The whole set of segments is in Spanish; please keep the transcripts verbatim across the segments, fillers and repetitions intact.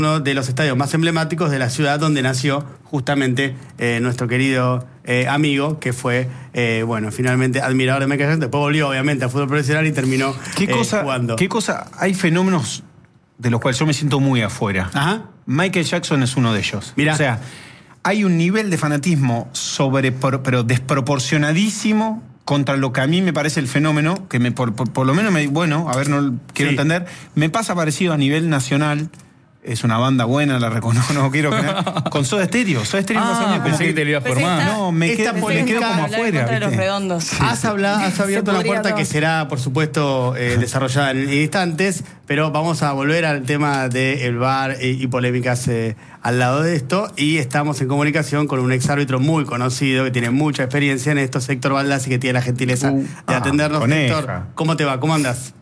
uno de los estadios más emblemáticos de la ciudad donde nació justamente eh, nuestro querido eh, amigo, que fue, eh, bueno, finalmente admirador de Michael Jackson. Después volvió, obviamente, a fútbol profesional y terminó ¿Qué eh, cosa, jugando. ¿Qué cosa? Hay fenómenos de los cuales yo me siento muy afuera. Ajá. Michael Jackson es uno de ellos. Mirá. O sea, hay un nivel de fanatismo sobre, pero desproporcionadísimo contra lo que a mí me parece el fenómeno, que me, por, por, por lo menos, me, bueno, a ver, no quiero sí. entender, me pasa parecido a nivel nacional. Es una banda buena, la reconozco, no quiero que... Con Soda Stereo. Soda Stereo Ah, como pensé que, que te lo ibas por más. No, me, esta quedo, me quedo como Hablar en afuera. contra de los ¿viste? redondos. Sí. Has, hablado, has abierto la puerta que será, por supuesto, eh, desarrollada en instantes, pero vamos a volver al tema del V A R y, y polémicas eh, al lado de esto. Y estamos en comunicación con un exárbitro muy conocido que tiene mucha experiencia en esto, Héctor Baldassi, que tiene la gentileza Uh, de ah, atendernos. coneja. Héctor, ¿cómo te va? ¿Cómo andás?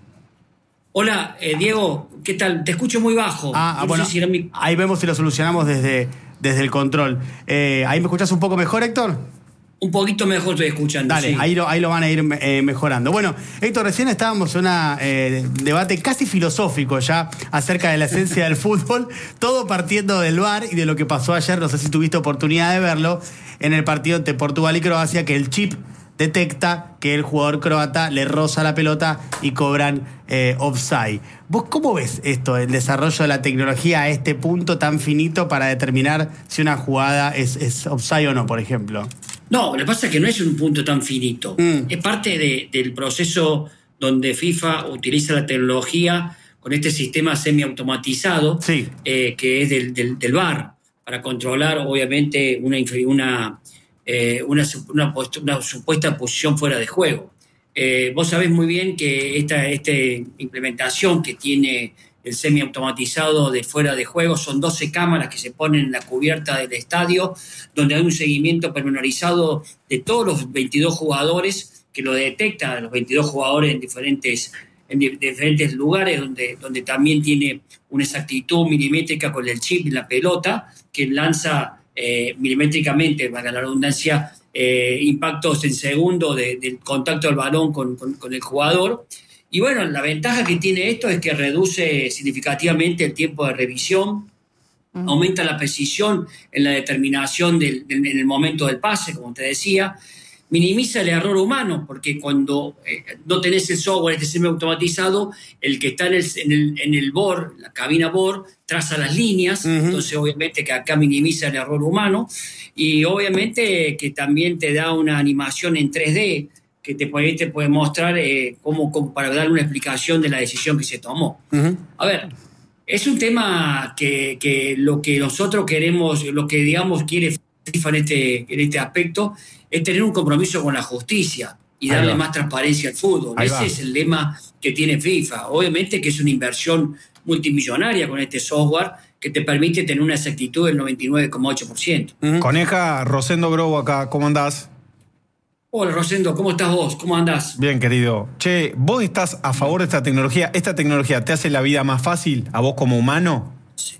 Hola, eh, Diego, ¿qué tal? Te escucho muy bajo. Ah, no bueno, sé si era mi... ahí vemos si lo solucionamos desde, desde el control. Eh, ¿Ahí me escuchás un poco mejor, Héctor? Un poquito mejor estoy escuchando. Dale, sí. ahí, lo, ahí lo van a ir eh, mejorando. Bueno, Héctor, recién estábamos en un eh, debate casi filosófico ya acerca de la esencia del fútbol, todo partiendo del V A R y de lo que pasó ayer, no sé si tuviste oportunidad de verlo, en el partido entre Portugal y Croacia, que el chip detecta que el jugador croata le roza la pelota y cobran eh, offside. ¿Vos cómo ves esto, el desarrollo de la tecnología a este punto tan finito para determinar si una jugada es, es offside o no, por ejemplo? No, lo que pasa es que no es un punto tan finito. Mm. Es parte de, del proceso donde FIFA utiliza la tecnología con este sistema semiautomatizado, Sí. eh, que es del, del, del V A R, para controlar, obviamente, una... una Eh, una, una, una supuesta posición fuera de juego. Eh, vos sabés muy bien que esta, esta implementación que tiene el semiautomatizado de fuera de juego son doce cámaras que se ponen en la cubierta del estadio, donde hay un seguimiento pormenorizado de todos los veintidós jugadores, que lo detecta los veintidós jugadores en diferentes, en diferentes lugares, donde, donde también tiene una exactitud milimétrica con el chip y la pelota, que lanza Eh, milimétricamente, para la redundancia, eh, impactos en segundo de, del contacto del balón con, con, con el jugador. Y bueno, la ventaja que tiene esto es que reduce significativamente el tiempo de revisión, uh-huh. aumenta la precisión en la determinación del, del, en el momento del pase, como te decía, minimiza el error humano, porque cuando eh, no tenés el software este semiautomatizado, el que está en el, en el, en el board, la cabina board, traza las líneas, uh-huh. entonces obviamente que acá minimiza el error humano, y obviamente que también te da una animación en tres D, que te puede, te puede mostrar eh, cómo, cómo, para dar una explicación de la decisión que se tomó. Uh-huh. A ver, es un tema que, que lo que nosotros queremos, lo que digamos quiere FIFA en este, en este aspecto, es tener un compromiso con la justicia y darle más transparencia al fútbol. Ahí Ese va. es el lema que tiene FIFA. Obviamente que es una inversión multimillonaria con este software que te permite tener una exactitud del noventa y nueve coma ocho por ciento. Uh-huh. Coneja, Rosendo Grobo acá, ¿cómo andás? Hola, Rosendo, ¿cómo estás vos? ¿Cómo andás? Bien, querido. Che, ¿vos estás a favor de esta tecnología? ¿Esta tecnología te hace la vida más fácil a vos como humano? Sí,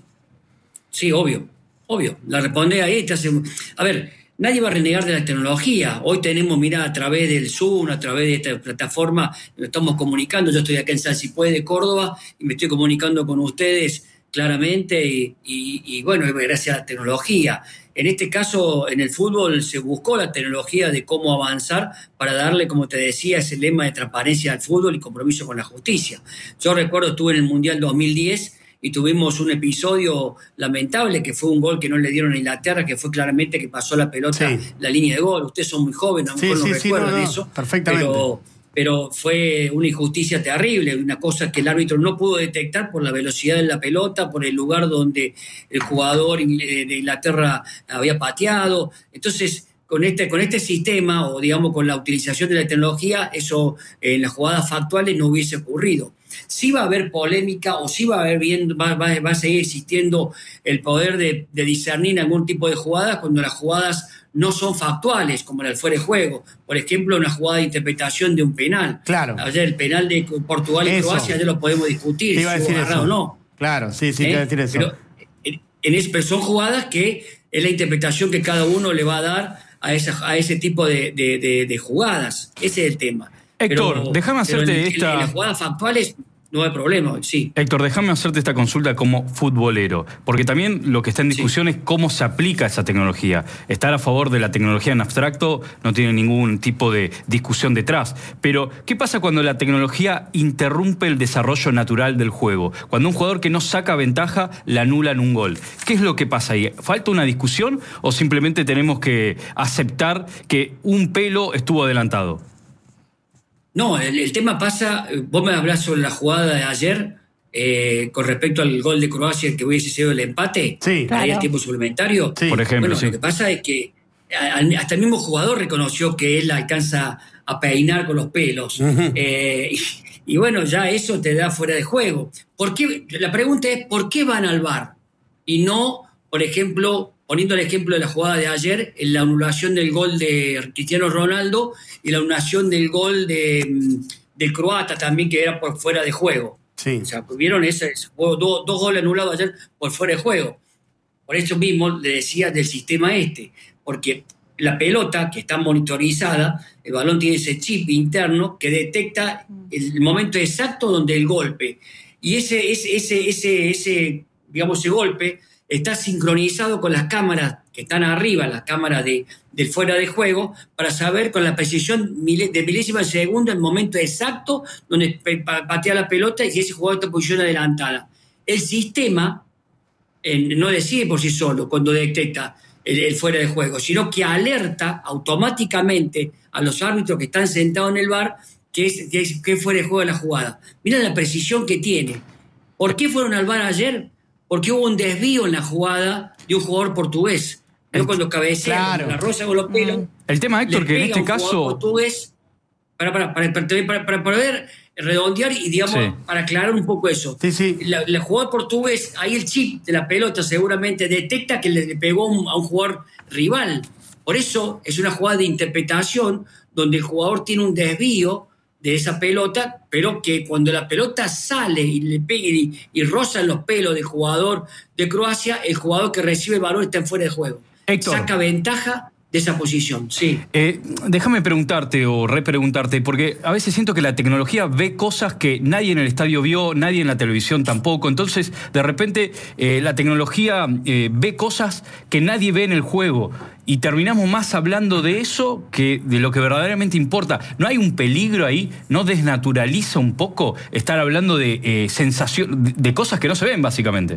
sí obvio, obvio. La respondés ahí, te hace... A ver... Nadie va a renegar de la tecnología. Hoy tenemos, mira, a través del Zoom, a través de esta plataforma, nos estamos comunicando. Yo estoy acá en San Cipue de Córdoba y me estoy comunicando con ustedes claramente y, y, y bueno, gracias a la tecnología. En este caso, en el fútbol se buscó la tecnología de cómo avanzar para darle, como te decía, ese lema de transparencia al fútbol y compromiso con la justicia. Yo recuerdo, estuve en el Mundial dos mil diez y tuvimos un episodio lamentable que fue un gol que no le dieron a Inglaterra, que fue claramente que pasó la pelota sí. la línea de gol. Ustedes son muy jóvenes, a lo mejor sí, no sí, recuerdan sí, no, no, eso. Perfectamente. Pero, pero fue una injusticia terrible, una cosa que el árbitro no pudo detectar por la velocidad de la pelota, por el lugar donde el jugador de Inglaterra había pateado. Entonces, con este, con este sistema, o digamos con la utilización de la tecnología, eso en las jugadas factuales no hubiese ocurrido. Sí va a haber polémica o sí va a haber bien, va, va, va a seguir existiendo el poder de, de discernir algún tipo de jugadas cuando las jugadas no son factuales, como el fuera de juego. Por ejemplo, una jugada de interpretación de un penal. Claro. Ayer el penal de Portugal y eso. Croacia, ya lo podemos discutir, te iba a decir si eso. o no. Claro, sí, sí, ¿Eh? te iba a decir eso. Pero, en, en es, pero son jugadas que es la interpretación que cada uno le va a dar a, esa, a ese tipo de, de, de, de jugadas. Ese es el tema. Héctor, pero, déjame hacerte pero en, esta... en las jugadas factuales no hay problema, sí. Héctor, déjame hacerte esta consulta como futbolero, porque también lo que está en discusión sí. es cómo se aplica esa tecnología. Estar a favor de la tecnología en abstracto no tiene ningún tipo de discusión detrás, pero ¿qué pasa cuando la tecnología interrumpe el desarrollo natural del juego? Cuando un jugador que no saca ventaja le anulan un gol. ¿Qué es lo que pasa ahí? ¿Falta una discusión o simplemente tenemos que aceptar que un pelo estuvo adelantado? No, el, el tema pasa, vos me hablás sobre la jugada de ayer eh, con respecto al gol de Croacia que hubiese sido el empate, sí, para claro. el tiempo suplementario. Sí. Por ejemplo, bueno, sí. Lo que pasa es que hasta el mismo jugador reconoció que él alcanza a peinar con los pelos. Uh-huh. eh, y, y bueno, ya eso te da fuera de juego. ¿Por qué? La pregunta es, ¿por qué van al V A R? Y no, por ejemplo, poniendo el ejemplo de la jugada de ayer, en la anulación del gol de Cristiano Ronaldo y la anulación del gol de, del croata también, que era por fuera de juego. Sí. O sea, vieron ese, ese juego, dos, dos goles anulados ayer por fuera de juego. Por eso mismo le decía del sistema este, porque la pelota, que está monitorizada, el balón tiene ese chip interno que detecta el momento exacto donde el golpe. Y ese, ese, ese, ese, ese digamos, ese golpe está sincronizado con las cámaras que están arriba, las cámaras de, del fuera de juego, para saber con la precisión de milésima de segundo el momento exacto donde patea la pelota y ese jugador está en posición adelantada. El sistema eh, no decide por sí solo cuando detecta el, el fuera de juego, sino que alerta automáticamente a los árbitros que están sentados en el V A R que es, que es, que es fuera de juego de la jugada. Mira la precisión que tiene. ¿Por qué fueron al V A R ayer? Porque hubo un desvío en la jugada de un jugador portugués. Yo cuando cabecea, claro. la rosa con los pelos. El tema, Héctor, que en este caso. Portugués, para, para, para, para, para poder redondear y, digamos, sí. para aclarar un poco eso. Sí, sí. La, el jugador portugués, ahí el chip de la pelota seguramente detecta que le, le pegó un, a un jugador rival. Por eso es una jugada de interpretación donde el jugador tiene un desvío de esa pelota, pero que cuando la pelota sale y le pega y, y roza los pelos del jugador de Croacia, el jugador que recibe el balón está en fuera de juego. Héctor, saca ventaja de esa posición, sí. Eh, déjame preguntarte o repreguntarte, porque a veces siento que la tecnología ve cosas que nadie en el estadio vio, nadie en la televisión tampoco. Entonces, de repente, eh, la tecnología eh, ve cosas que nadie ve en el juego. Y terminamos más hablando de eso que de lo que verdaderamente importa. ¿No hay un peligro ahí? ¿No desnaturaliza un poco estar hablando de eh, sensación, de, de cosas que no se ven, básicamente?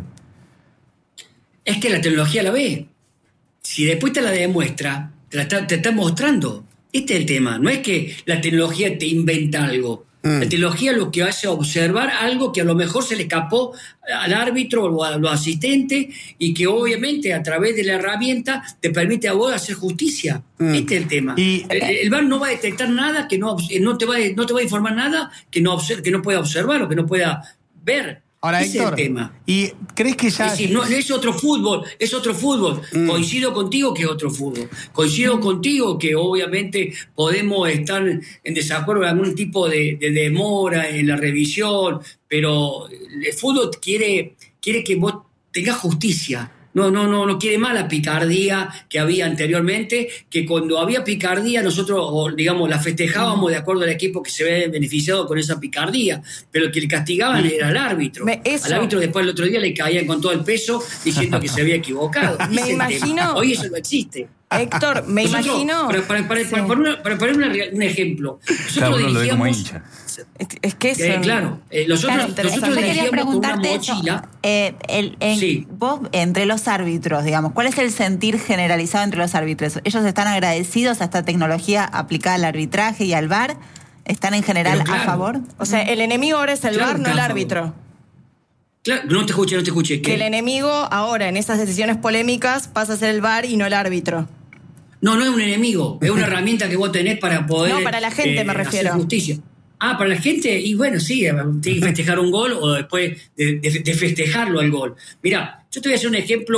Es que la tecnología la ve. Si después te la demuestra, te la está, te está mostrando. Este es el tema. No es que la tecnología te inventa algo. Mm. La tecnología lo que hace es observar algo que a lo mejor se le escapó al árbitro o a los asistentes y que obviamente a través de la herramienta te permite a vos hacer justicia. Mm. Este es el tema. Y, el, el V A R no va a detectar nada, que no, no, te va, no te va a informar nada que no, que no pueda observar o que no pueda ver. Ahora, ese Héctor, es el tema. ¿y crees que ya...? Es decir, no, es otro fútbol, es otro fútbol. Mm. Coincido contigo que es otro fútbol. Coincido mm. contigo que obviamente podemos estar en desacuerdo en algún tipo de, de demora en la revisión, pero el fútbol quiere, quiere que vos tengas justicia. No, no, no, no quiere más la picardía que había anteriormente, que cuando había picardía nosotros, digamos, la festejábamos de acuerdo al equipo que se ve beneficiado con esa picardía, pero el que le castigaban era el árbitro. Me, al árbitro después el otro día le caían con todo el peso diciendo que se había equivocado. Me imagino. Hoy eso no existe. Héctor, me nosotros, imagino. Para, para, para, sí. para, para, una, para poner una, un ejemplo, nosotros claro, dirigíamos. Es, es que eh, claro, eh, nosotros, claro, nosotros dirigíamos con una mochila. Eh, el, el, sí. Vos, entre los árbitros, digamos, ¿cuál es el sentir generalizado entre los árbitros? ¿Ellos están agradecidos a esta tecnología aplicada al arbitraje y al V A R? ¿Están en general claro. a favor? O sea, el enemigo ahora es el claro, V A R, no el árbitro. Claro, no te escuché, no te escuché. Que el enemigo ahora, en esas decisiones polémicas, pasa a ser el V A R y no el árbitro. No, no es un enemigo, es una herramienta que vos tenés para poder... No, para la gente eh, me refiero. Hacer justicia. Ah, para la gente, y bueno, sí, tiene que festejar un gol o después de, de, de festejarlo al gol. Mirá, yo te voy a hacer un ejemplo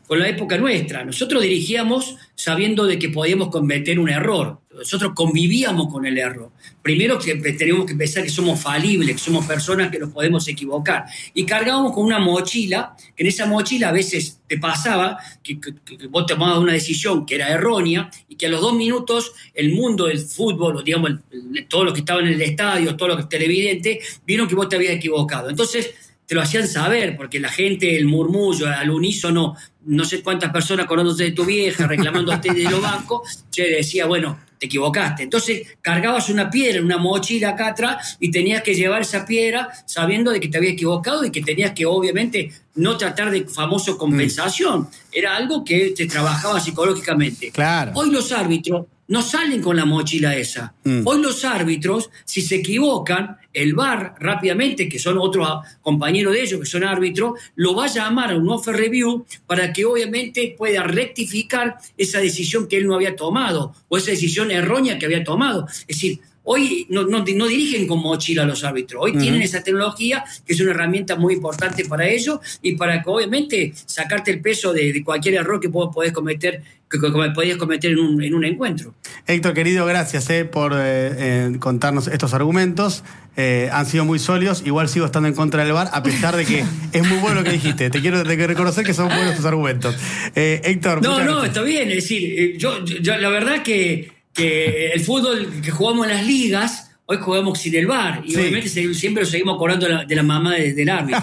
con la época nuestra. Nosotros dirigíamos sabiendo de que podíamos cometer un error. Nosotros convivíamos con el error. Primero que tenemos que pensar que somos falibles, que somos personas que nos podemos equivocar. Y cargábamos con una mochila, que en esa mochila a veces te pasaba que, que, que vos tomabas una decisión que era errónea y que a los dos minutos el mundo del fútbol, o digamos, el, el, todos los que estaban en el estadio, todos los televidentes, vieron que vos te habías equivocado. Entonces te lo hacían saber, porque la gente, el murmullo, al unísono, no sé cuántas personas acordándose de tu vieja, reclamándote de los bancos, che, decía, bueno, te equivocaste. Entonces cargabas una piedra en una mochila acá atrás y tenías que llevar esa piedra sabiendo de que te había equivocado y que tenías que, obviamente, no tratar de famoso compensación. Mm. Era algo que te trabajaba psicológicamente. Claro. Hoy los árbitros no salen con la mochila esa. Mm. Hoy los árbitros, si se equivocan, el V A R rápidamente, que son otros compañeros de ellos, que son árbitros, lo va a llamar a un offer review para que obviamente pueda rectificar esa decisión que él no había tomado o esa decisión errónea que había tomado. Es decir, hoy no, no, no dirigen con mochila los árbitros, hoy uh-huh. tienen esa tecnología que es una herramienta muy importante para ellos y para que obviamente sacarte el peso de, de cualquier error que vos podés cometer, que, que podías cometer en un, en un encuentro. Héctor, querido, gracias eh, por eh, eh, contarnos estos argumentos. Eh, han sido muy sólidos. Igual sigo estando en contra del V A R, a pesar de que es muy bueno lo que dijiste. Te quiero te reconocer que son buenos tus argumentos. Eh, Héctor, no, no, gracias. Está bien. Es decir, yo, yo la verdad que que el fútbol que jugamos en las ligas, hoy jugamos sin el V A R. Y sí. obviamente siempre lo seguimos acordando de la, de la mamá de, del árbitro.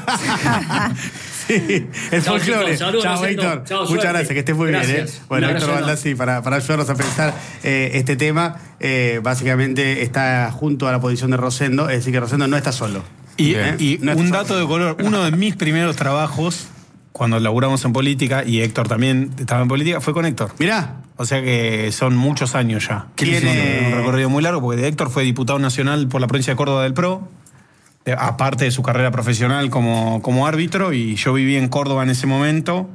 Sí, el folclore. Chao, Héctor. Chao, Muchas suerte. Gracias, que estés muy gracias. bien. ¿eh? Bueno, Héctor Baldassi, para, para ayudarnos a pensar eh, este tema, eh, básicamente está junto a la posición de Rosendo, es decir, que Rosendo no está solo. Y, ¿eh? y no un dato solo. de color, uno de mis primeros trabajos, cuando laburamos en política, y Héctor también estaba en política, fue con Héctor. Mirá. O sea que son muchos años ya. Tiene un recorrido muy largo, porque Héctor fue diputado nacional por la provincia de Córdoba del P R O, aparte de su carrera profesional como, como árbitro, y yo viví en Córdoba en ese momento,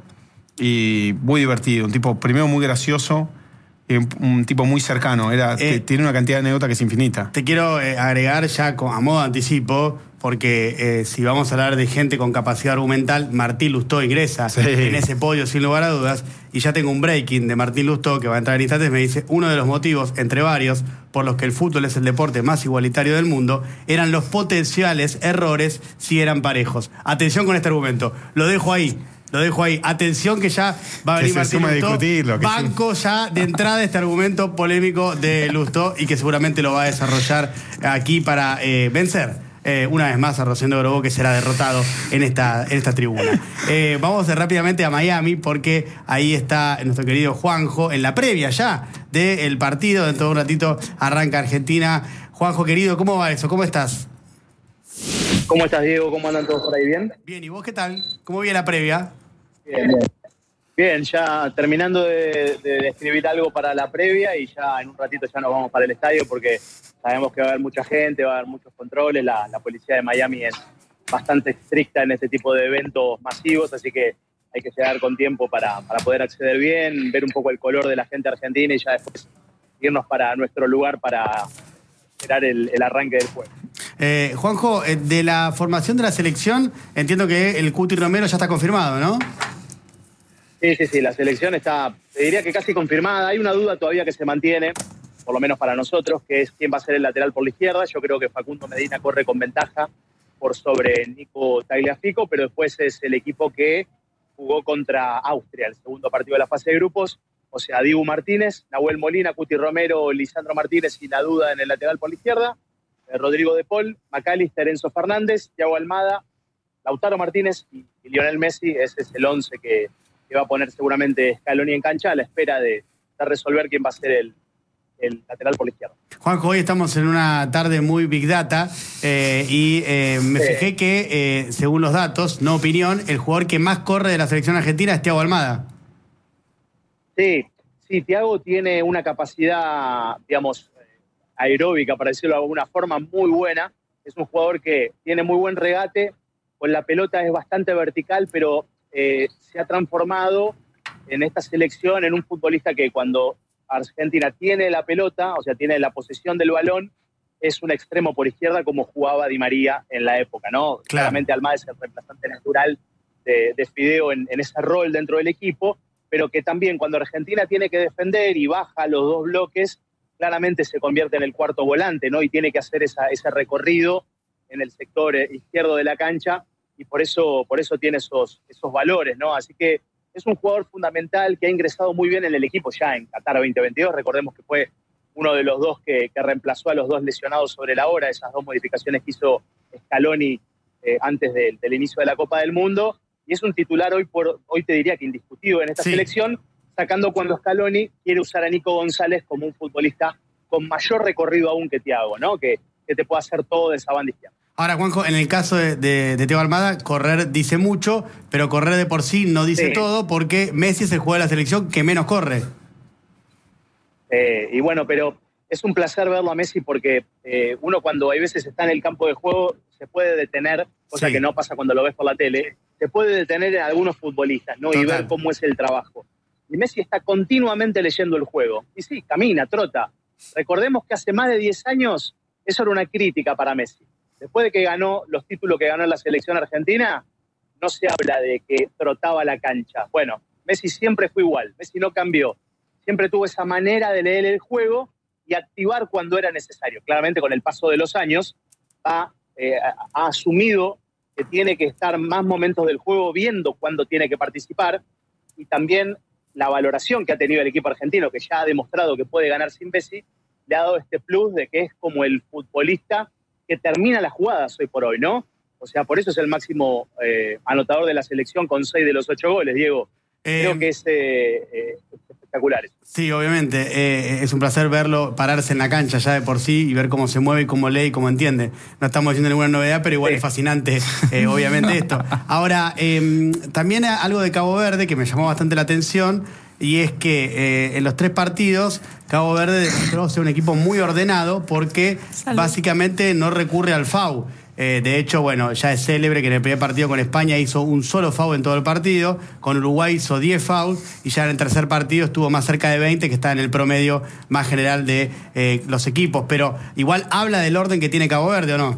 y muy divertido, un tipo primero muy gracioso, y un, un tipo muy cercano, era, eh, tiene una cantidad de anécdotas que es infinita. Te quiero eh, agregar ya con, a modo de anticipo, porque eh, si vamos a hablar de gente con capacidad argumental, Martín Lustó ingresa sí. en ese podio sin lugar a dudas, y ya tengo un breaking de Martín Lustó que va a entrar en instantes, me dice, uno de los motivos, entre varios, por los que el fútbol es el deporte más igualitario del mundo, eran los potenciales errores si eran parejos. Atención con este argumento, lo dejo ahí. Lo dejo ahí. Atención que ya va a venir Martín Lustó. Banco ya de entrada este argumento polémico de Lustó y que seguramente lo va a desarrollar aquí para eh, vencer eh, una vez más a Rosendo Grobó, que será derrotado en esta, en esta tribuna. Eh, vamos rápidamente a Miami porque ahí está nuestro querido Juanjo en la previa ya del partido. Dentro de un ratito arranca Argentina. Juanjo, querido, ¿cómo va eso? ¿Cómo estás? ¿Cómo estás, Diego? ¿Cómo andan todos por ahí? ¿Bien? Bien, ¿y vos qué tal? ¿Cómo viene la previa? Bien, bien. Bien, ya terminando de, de, de escribir algo para la previa y ya en un ratito ya nos vamos para el estadio porque sabemos que va a haber mucha gente, va a haber muchos controles, la, la policía de Miami es bastante estricta en este tipo de eventos masivos, así que hay que llegar con tiempo para, para poder acceder bien, ver un poco el color de la gente argentina y ya después irnos para nuestro lugar para esperar el, el arranque del juego. Eh, Juanjo, de la formación de la selección, entiendo que el Cuti Romero ya está confirmado, ¿no? Sí, sí, sí, la selección está, te diría que casi confirmada. Hay una duda todavía que se mantiene, por lo menos para nosotros, que es quién va a ser el lateral por la izquierda. Yo creo que Facundo Medina corre con ventaja por sobre Nico Tagliafico, pero después es el equipo que jugó contra Austria, el segundo partido de la fase de grupos. O sea, Dibu Martínez, Nahuel Molina, Cuti Romero, Lisandro Martínez y la duda en el lateral por la izquierda. Rodrigo De Paul, McAllister, Enzo Fernández, Thiago Almada, Lautaro Martínez y, y Lionel Messi. Ese es el once que, que va a poner seguramente Scaloni en cancha a la espera de, de resolver quién va a ser el, el lateral por la izquierda. Juanjo, hoy estamos en una tarde muy Big Data eh, y eh, me sí. fijé que, eh, según los datos, no opinión, el jugador que más corre de la selección argentina es Thiago Almada. Sí, sí, Thiago tiene una capacidad, digamos, aeróbica, para decirlo de alguna forma, muy buena. Es un jugador que tiene muy buen regate, con la pelota es bastante vertical, pero eh, se ha transformado en esta selección en un futbolista que cuando Argentina tiene la pelota, o sea, tiene la posesión del balón, es un extremo por izquierda como jugaba Di María en la época, ¿no? Claro. Claramente Almada es el reemplazante natural de, de Fideo en, en ese rol dentro del equipo, pero que también cuando Argentina tiene que defender y baja los dos bloques, claramente se convierte en el cuarto volante, ¿no? Y tiene que hacer esa, ese recorrido en el sector izquierdo de la cancha, y por eso, por eso tiene esos, esos valores, ¿no? Así que es un jugador fundamental que ha ingresado muy bien en el equipo ya en Qatar veinte veintidós. Recordemos que fue uno de los dos que, que reemplazó a los dos lesionados sobre la hora, esas dos modificaciones que hizo Scaloni eh, antes de, del inicio de la Copa del Mundo. Y es un titular hoy, por, hoy te diría que indiscutido en esta sí. selección, sacando cuando Scaloni quiere usar a Nico González como un futbolista con mayor recorrido aún que Thiago, ¿no? Que, que te puede hacer todo de esa banda izquierda. Ahora, Juanjo, en el caso de, de, de Teo Almada, correr dice mucho, pero correr de por sí no dice sí. todo, porque Messi es el jugador de la selección que menos corre. Eh, y bueno, pero es un placer verlo a Messi porque eh, uno cuando hay veces está en el campo de juego se puede detener, cosa sí. que no pasa cuando lo ves por la tele, se puede detener en algunos futbolistas, ¿no? Total. Y ver cómo es el trabajo. Y Messi está continuamente leyendo el juego. Y sí, camina, trota. Recordemos que hace más de diez años eso era una crítica para Messi. Después de que ganó los títulos que ganó en la selección argentina, no se habla de que trotaba la cancha. Bueno, Messi siempre fue igual, Messi no cambió. Siempre tuvo esa manera de leer el juego y activar cuando era necesario. Claramente con el paso de los años ha, eh, ha asumido que tiene que estar más momentos del juego viendo cuándo tiene que participar, y también la valoración que ha tenido el equipo argentino, que ya ha demostrado que puede ganar sin Messi, le ha dado este plus de que es como el futbolista que termina las jugadas hoy por hoy, ¿no? O sea, por eso es el máximo eh, anotador de la selección con seis de los ocho goles, Diego. Eh, Creo que es eh, eh, espectacular. Sí, obviamente. Eh, es un placer verlo pararse en la cancha ya de por sí y ver cómo se mueve, y cómo lee y cómo entiende. No estamos diciendo ninguna novedad, pero igual sí. es fascinante, eh, obviamente, esto. Ahora, eh, también algo de Cabo Verde que me llamó bastante la atención, y es que eh, en los tres partidos Cabo Verde demostró ser un equipo muy ordenado porque Salud. básicamente no recurre al foul. Eh, de hecho, bueno, ya es célebre que en el primer partido con España hizo un solo foul en todo el partido, con Uruguay hizo diez fouls, y ya en el tercer partido estuvo más cerca de veinte, que está en el promedio más general de eh, los equipos. Pero igual habla del orden que tiene Cabo Verde, ¿o no?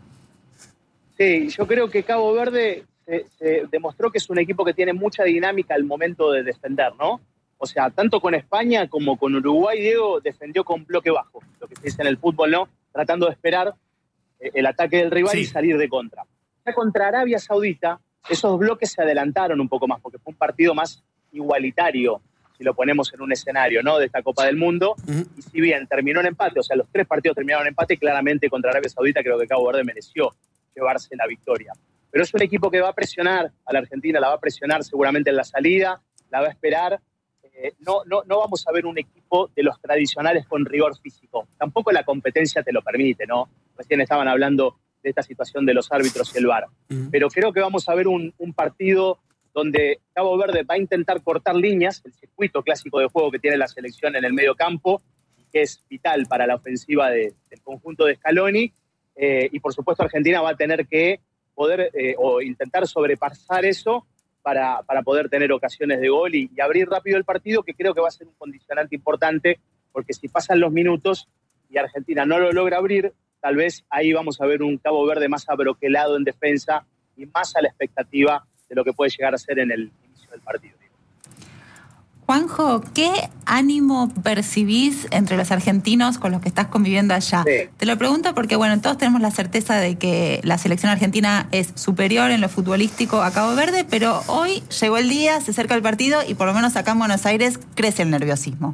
Sí, yo creo que Cabo Verde se, se demostró que es un equipo que tiene mucha dinámica al momento de defender, ¿no? O sea, tanto con España como con Uruguay, Diego defendió con bloque bajo, lo que se dice en el fútbol, ¿no? Tratando de esperar el ataque del rival sí. y salir de contra. Ya contra Arabia Saudita, esos bloques se adelantaron un poco más, porque fue un partido más igualitario, si lo ponemos en un escenario, ¿no?, de esta Copa del Mundo. Uh-huh. Y si bien terminó en empate, o sea, los tres partidos terminaron en empate, claramente contra Arabia Saudita creo que Cabo Verde mereció llevarse la victoria. Pero es un equipo que va a presionar a la Argentina, la va a presionar seguramente en la salida, la va a esperar. Eh, no, no, no vamos a ver un equipo de los tradicionales con rigor físico. Tampoco la competencia te lo permite, ¿no? Recién estaban hablando de esta situación de los árbitros y el V A R. Uh-huh. Pero creo que vamos a ver un, un partido donde Cabo Verde va a intentar cortar líneas, el circuito clásico de juego que tiene la selección en el medio campo, que es vital para la ofensiva de, del conjunto de Scaloni. Eh, y por supuesto Argentina va a tener que poder eh, o intentar sobrepasar eso para, para poder tener ocasiones de gol y, y abrir rápido el partido, que creo que va a ser un condicionante importante, porque si pasan los minutos y Argentina no lo logra abrir, tal vez ahí vamos a ver un Cabo Verde más abroquelado en defensa y más a la expectativa de lo que puede llegar a ser en el inicio del partido. Juanjo, ¿qué ánimo percibís entre los argentinos con los que estás conviviendo allá? Sí. Te lo pregunto porque, bueno, todos tenemos la certeza de que la selección argentina es superior en lo futbolístico a Cabo Verde, pero hoy llegó el día, se acerca el partido y por lo menos acá en Buenos Aires crece el nerviosismo.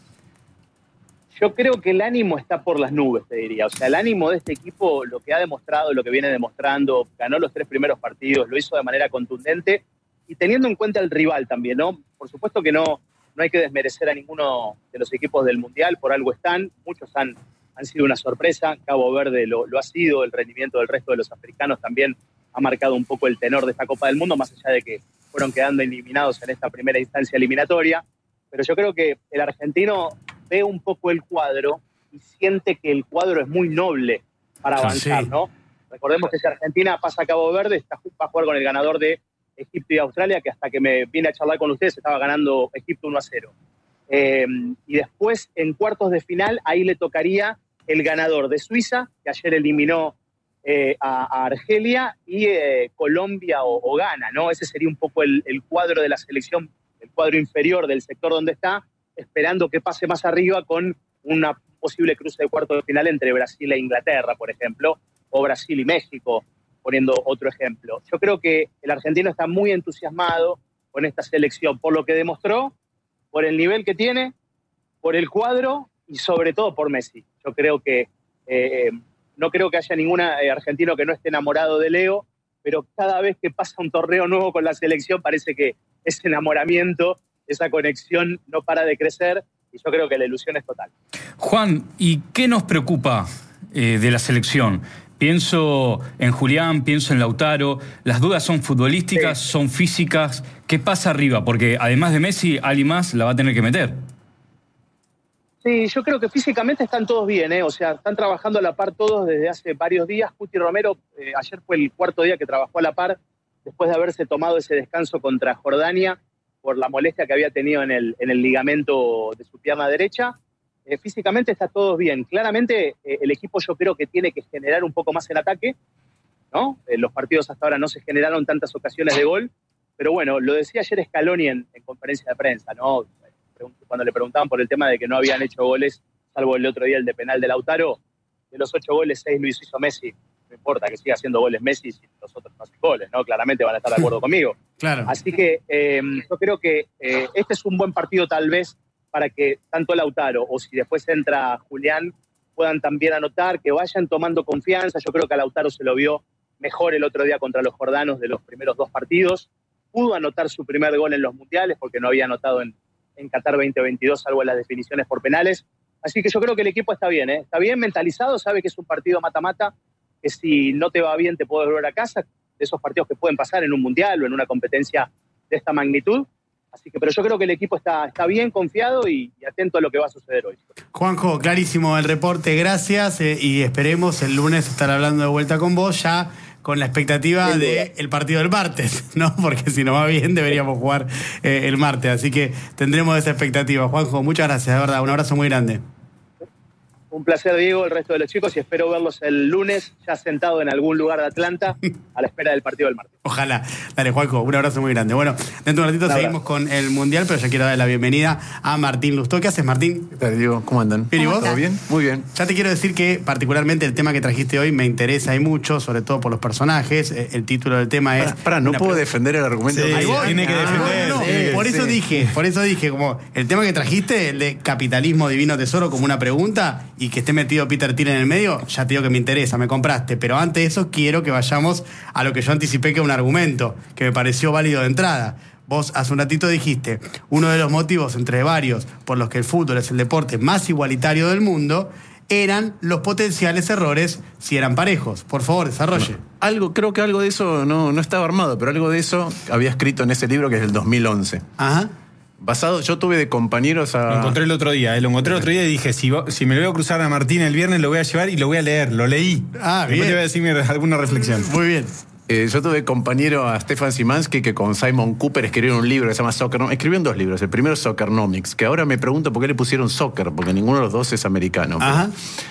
Yo creo que el ánimo está por las nubes, te diría. O sea, el ánimo de este equipo, lo que ha demostrado, lo que viene demostrando, ganó los tres primeros partidos, lo hizo de manera contundente y teniendo en cuenta el rival también, ¿no? Por supuesto que no, no hay que desmerecer a ninguno de los equipos del Mundial, por algo están, muchos han, han sido una sorpresa, Cabo Verde lo, lo ha sido, el rendimiento del resto de los africanos también ha marcado un poco el tenor de esta Copa del Mundo, más allá de que fueron quedando eliminados en esta primera instancia eliminatoria, pero yo creo que el argentino ve un poco el cuadro y siente que el cuadro es muy noble para avanzar, sí. ¿no? Recordemos que si Argentina pasa a Cabo Verde, está, va a jugar con el ganador de Egipto y Australia, que hasta que me vine a charlar con ustedes estaba ganando Egipto uno a cero. Eh, y después, en cuartos de final, ahí le tocaría el ganador de Suiza, que ayer eliminó eh, a, a Argelia y eh, Colombia o, o Ghana, ¿no? Ese sería un poco el, el cuadro de la selección, el cuadro inferior del sector donde está, esperando que pase más arriba con una posible cruce de cuarto de final entre Brasil e Inglaterra, por ejemplo, o Brasil y México, poniendo otro ejemplo. Yo creo que el argentino está muy entusiasmado con esta selección, por lo que demostró, por el nivel que tiene, por el cuadro y sobre todo por Messi. Yo creo que eh, no creo que haya ningún eh, argentino que no esté enamorado de Leo, pero cada vez que pasa un torneo nuevo con la selección parece que ese enamoramiento, esa conexión no para de crecer y yo creo que la ilusión es total. Juan, ¿y qué nos preocupa eh, de la selección? Pienso en Julián, pienso en Lautaro. ¿Las dudas son futbolísticas, sí. son físicas? ¿Qué pasa arriba? Porque además de Messi, alguien más la va a tener que meter. Sí, yo creo que físicamente están todos bien, ¿eh? O sea, están trabajando a la par todos desde hace varios días. Cuti Romero, eh, ayer fue el cuarto día que trabajó a la par, después de haberse tomado ese descanso contra Jordania por la molestia que había tenido en el, en el ligamento de su pierna derecha. Eh, físicamente está todo bien. Claramente eh, el equipo yo creo que tiene que generar un poco más en ataque, ¿no? Eh, los partidos hasta ahora no se generaron tantas ocasiones de gol, pero bueno, lo decía ayer Scaloni en, en conferencia de prensa, ¿no? Cuando le preguntaban por el tema de que no habían hecho goles, salvo el otro día el de penal de Lautaro, de los ocho goles, seis lo hizo Messi. No importa que siga haciendo goles Messi si los otros no hacen goles, ¿no? Claramente van a estar de acuerdo conmigo. Claro. Así que eh, yo creo que eh, este es un buen partido tal vez para que tanto Lautaro o si después entra Julián puedan también anotar, que vayan tomando confianza. Yo creo que a Lautaro se lo vio mejor el otro día contra los jordanos de los primeros dos partidos. Pudo anotar su primer gol en los mundiales porque no había anotado en en Qatar veinte veintidós, salvo en las definiciones por penales. Así que yo creo que el equipo está bien, ¿eh? Está bien mentalizado, sabe que es un partido mata-mata, que si no te va bien te puedes volver a casa, de esos partidos que pueden pasar en un mundial o en una competencia de esta magnitud. Así que, pero yo creo que el equipo está, está bien confiado y, y atento a lo que va a suceder hoy. Juanjo, clarísimo el reporte, gracias, eh, y esperemos el lunes estar hablando de vuelta con vos ya con la expectativa del partido del martes, ¿no? Porque si nos va bien deberíamos jugar eh, el martes, así que tendremos esa expectativa. Juanjo, muchas gracias, de verdad, un abrazo muy grande. Un placer, Diego, el resto de los chicos, y espero verlos el lunes ya sentado en algún lugar de Atlanta a la espera del partido del martes. Ojalá. Dale, Juanjo, un abrazo muy grande. Bueno, dentro de un ratito seguimos con el Mundial, pero ya quiero darle la bienvenida a Martín Lustó. ¿Qué haces, Martín? ¿Qué tal, Diego? ¿Cómo andan? Bien, ¿y vos? ¿Todo bien? Muy bien. Ya te quiero decir que particularmente el tema que trajiste hoy me interesa y mucho, sobre todo por los personajes. El título del tema es... Para, para no puedo defender el argumento. Sí, ahí voy. Tiene que defender. No, no, no. Sí, por eso sí. dije, por eso dije, como el tema que trajiste, el de capitalismo divino tesoro, como una pregunta, y que esté metido Peter Thiel en el medio, ya te digo que me interesa, me compraste. Pero antes de eso quiero que vayamos a lo que yo anticipé que es un argumento, que me pareció válido de entrada. Vos hace un ratito dijiste, uno de los motivos entre varios por los que el fútbol es el deporte más igualitario del mundo eran los potenciales errores si eran parejos. Por favor, desarrolle. Bueno, algo, creo que algo de eso no, no estaba armado, pero algo de eso había escrito en ese libro que es del dos mil once. Ajá. Basado, yo tuve de compañeros a... Lo encontré el otro día, eh, lo encontré el otro día y dije, si, si me lo voy a cruzar a Martín el viernes, lo voy a llevar y lo voy a leer. Lo leí. Ah, Después bien. te voy a decir mi- alguna reflexión. Muy bien. Eh, yo tuve compañero a Stefan Szymanski que con Simon Cooper escribieron un libro que se llama Soccer. Escribieron dos libros. El primero Soccernomics, que ahora me pregunto por qué le pusieron soccer, porque ninguno de los dos es americano. Ajá.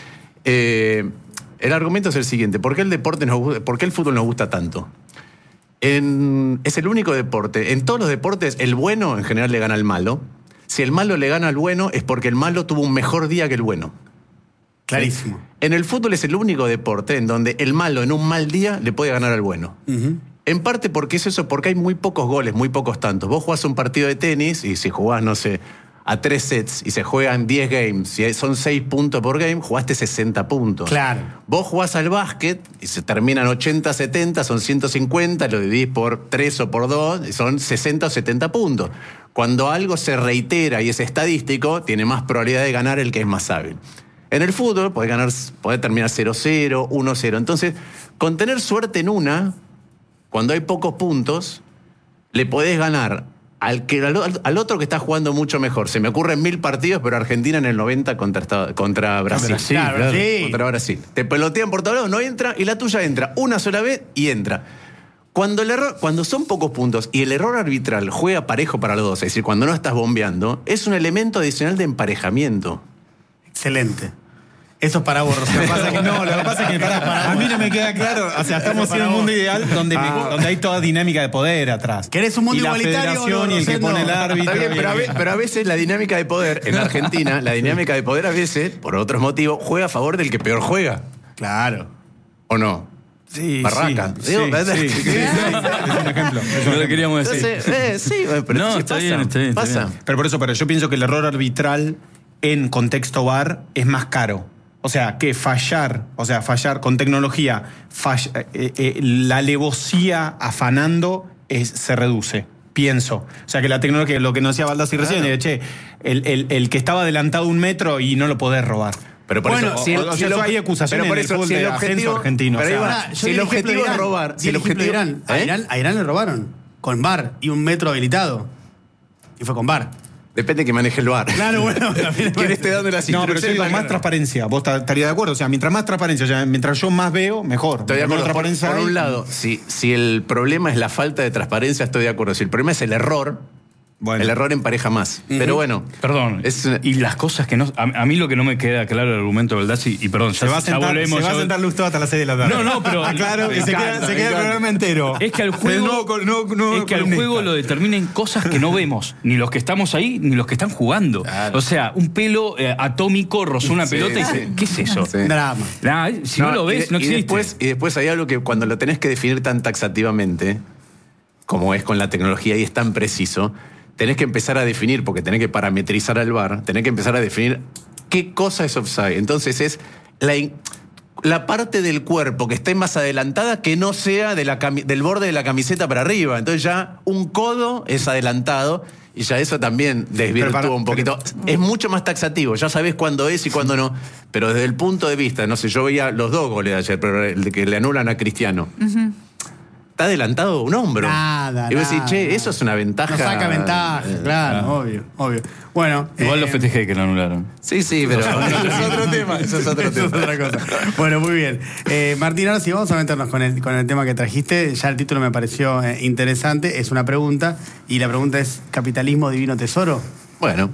Eh, el argumento es el siguiente: ¿por qué el deporte nos gusta- por qué el fútbol nos gusta tanto? En- es el único deporte. En todos los deportes, el bueno en general le gana al malo. Si el malo le gana al bueno, es porque el malo tuvo un mejor día que el bueno. Clarísimo. En el fútbol es el único deporte en donde el malo en un mal día le puede ganar al bueno. Uh-huh. En parte porque es eso, porque hay muy pocos goles, muy pocos tantos. Vos jugás un partido de tenis y si jugás, no sé, a tres sets y se juegan diez games y son seis puntos por game, jugaste sesenta puntos. Claro. Vos jugás al básquet y se terminan ochenta setenta, son ciento cincuenta, lo dividís por tres o por dos y son sesenta o setenta puntos. Cuando algo se reitera y es estadístico, tiene más probabilidad de ganar el que es más hábil. En el fútbol podés, ganar, podés terminar cero cero, uno cero. Entonces, con tener suerte en una, cuando hay pocos puntos, le podés ganar al, que, al, al otro que está jugando mucho mejor. Se me ocurren mil partidos, pero Argentina en el noventa contra, contra Brasil. Brasil, claro, Brasil. Contra Brasil. Te pelotean por todos lados, no entra, y la tuya entra una sola vez y entra. Cuando, el error, cuando son pocos puntos y el error arbitral juega parejo para los dos, es decir, cuando no estás bombeando, es un elemento adicional de emparejamiento. Excelente. Eso es para vos, Rocío. Lo que pasa es que no, lo que pasa es que pará, a mí no me queda claro. O sea, estamos en un mundo ideal donde, me- Ah. donde hay toda dinámica de poder atrás. ¿Querés un mundo y la igualitario, federación y el que Rosendo? pone el árbitro. Está bien, y pero, a el- ve- pero a veces la dinámica de poder en Argentina, la dinámica de poder a veces, por otros motivos, juega a favor del que peor juega. Claro. ¿O no? Sí, Barraca. sí, Digo, sí, ¿verdad? sí, sí, sí, es un ejemplo. es un No lo ejemplo. queríamos decir. Entonces, eh, sí, pero No, sí está pasa, bien, está bien, está pasa. bien. Pero por eso, pero yo pienso que el error arbitral en contexto V A R es más caro. O sea, que fallar, o sea, fallar con tecnología, fall- eh, eh, la alevosía afanando es, se reduce. Pienso. O sea, que la tecnología, lo que nos decía Baldassi recién, Claro. de, che, el, el- el que estaba adelantado un metro y no lo podés robar. Pero por Bueno, eso, si el, o- o si sea, el eso ob- hay acusaciones pero por en el eso, fútbol si el de ascenso objetivo argentino, pero o ahí sea, va. Ahora, yo si di el ejemplo de objetivo es Irán, robar, di si el el ejemplo de objetivo Irán. A ¿Eh? Irán, a Irán le robaron con V A R y un metro habilitado. Y fue con V A R. Depende que maneje el V A R. Claro, bueno, también es- ¿Quién esté dando las No, pero yo instrucciones? digo, más transparencia. Vos ta- estarías de acuerdo. O sea, mientras más transparencia, o sea, mientras yo más veo, mejor. Estoy de Mientras acuerdo. menos Por, transparencia por hay- un lado, si, si el problema es la falta de transparencia, estoy de acuerdo. Si el problema es el error, Bueno. el error empareja más. Pero bueno, Perdón. es una- y las cosas que no. A, a mí lo que no me queda claro el argumento de Baldassi, y perdón, Se ya, va a ya sentar, volvemos. se va ya a vol- sentar Lustó hasta las seis de la tarde. No, no, pero- Ah, claro, que Me se encanta, queda, se me queda el encanta. programa entero. Es que al juego, No, con- no, no, es que al columnista. juego lo determinan cosas que no vemos, ni los que estamos ahí, ni los que están jugando. Claro. O sea, un pelo eh, atómico rozó una Sí, pelota y sí. dice, ¿qué es eso? Sí. Drama. Nah, si no, lo y ves, de- no y existe. después, y después hay algo que cuando lo tenés que definir tan taxativamente, como es con la tecnología y es tan preciso, tenés que empezar a definir, porque tenés que parametrizar al V A R, tenés que empezar a definir qué cosa es offside. Entonces es la, in- la parte del cuerpo que esté más adelantada que no sea de la cami- del borde de la camiseta para arriba. Entonces ya un codo es adelantado y ya eso también desvirtúa Pero para- un poquito. Es mucho más taxativo, ya sabés cuándo es y cuándo no. Pero desde el punto de vista, no sé, yo veía los dos goles de ayer, pero el de que le anulan a Cristiano. Está adelantado un hombro. Nada, Y vos decís, nada, che, nada. eso es una ventaja. Nos saca ventaja, Eh, claro, obvio, obvio. Bueno. Igual eh, lo festejé que lo anularon. Sí, sí, pero eso es otro tema. Eso es otro Eso es tema. otra cosa. Bueno, muy bien. Eh, Martín, ahora sí vamos a meternos con el, con el tema que trajiste. Ya el título me pareció eh, interesante. Es una pregunta. Y la pregunta es: ¿capitalismo divino tesoro? Bueno,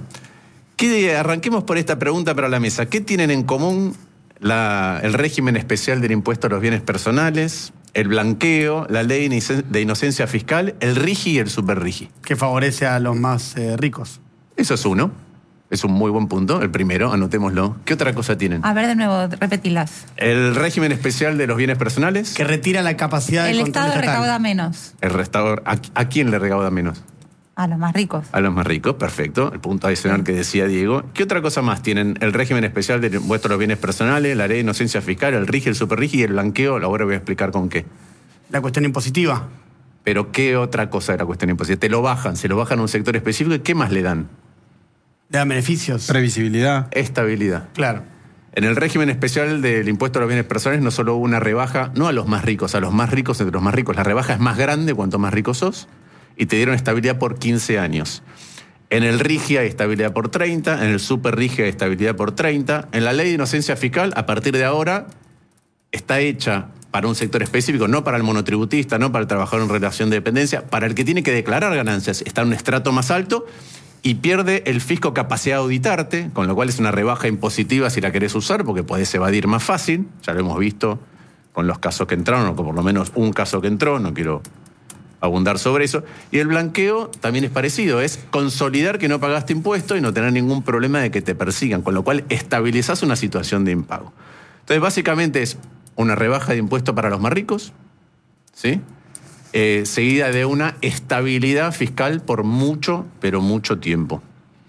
¿qué- arranquemos por esta pregunta para la mesa. ¿Qué tienen en común la- el régimen especial del impuesto a los bienes personales, el blanqueo, la ley de inocencia fiscal, el RIGI y el superRIGI? Que favorece a los más eh, ricos. Eso es uno. Es un muy buen punto. El primero, anotémoslo. ¿Qué otra cosa tienen? A ver, de nuevo, repetilas. El régimen especial de los bienes personales. Que retira la capacidad de El control Estado estatal. recauda menos El restaurador. ¿A, a quién le recauda menos? a los más ricos. A los más ricos, perfecto. El punto adicional que decía Diego. ¿Qué otra cosa más tienen? El régimen especial del impuesto a los bienes personales, la ley de inocencia fiscal, el RIGI, el superRIGI y el blanqueo. Ahora voy a explicar con qué. La cuestión impositiva. Pero ¿qué otra cosa de la cuestión impositiva? Te lo bajan, se lo bajan a un sector específico y ¿qué más le dan? Le dan beneficios. Previsibilidad. Estabilidad. Claro. En el régimen especial del impuesto a los bienes personales no solo hubo una rebaja, no a los más ricos, a los más ricos entre los más ricos. La rebaja es más grande cuanto más rico sos y te dieron estabilidad por quince años. En el RIGI hay estabilidad por treinta, en el SuperRIGI hay estabilidad por treinta. En la ley de inocencia fiscal, a partir de ahora, está hecha para un sector específico, no para el monotributista, no para el trabajador en relación de dependencia, para el que tiene que declarar ganancias, está en un estrato más alto y pierde el fisco capacidad de auditarte, con lo cual es una rebaja impositiva si la querés usar, porque podés evadir más fácil, ya lo hemos visto con los casos que entraron, o con por lo menos un caso que entró, no quiero abundar sobre eso. Y el blanqueo también es parecido, es consolidar que no pagaste impuesto y no tener ningún problema de que te persigan, con lo cual estabilizás una situación de impago. Entonces, básicamente es una rebaja de impuesto para los más ricos, ¿sí? Eh, seguida de una estabilidad fiscal por mucho, pero mucho tiempo.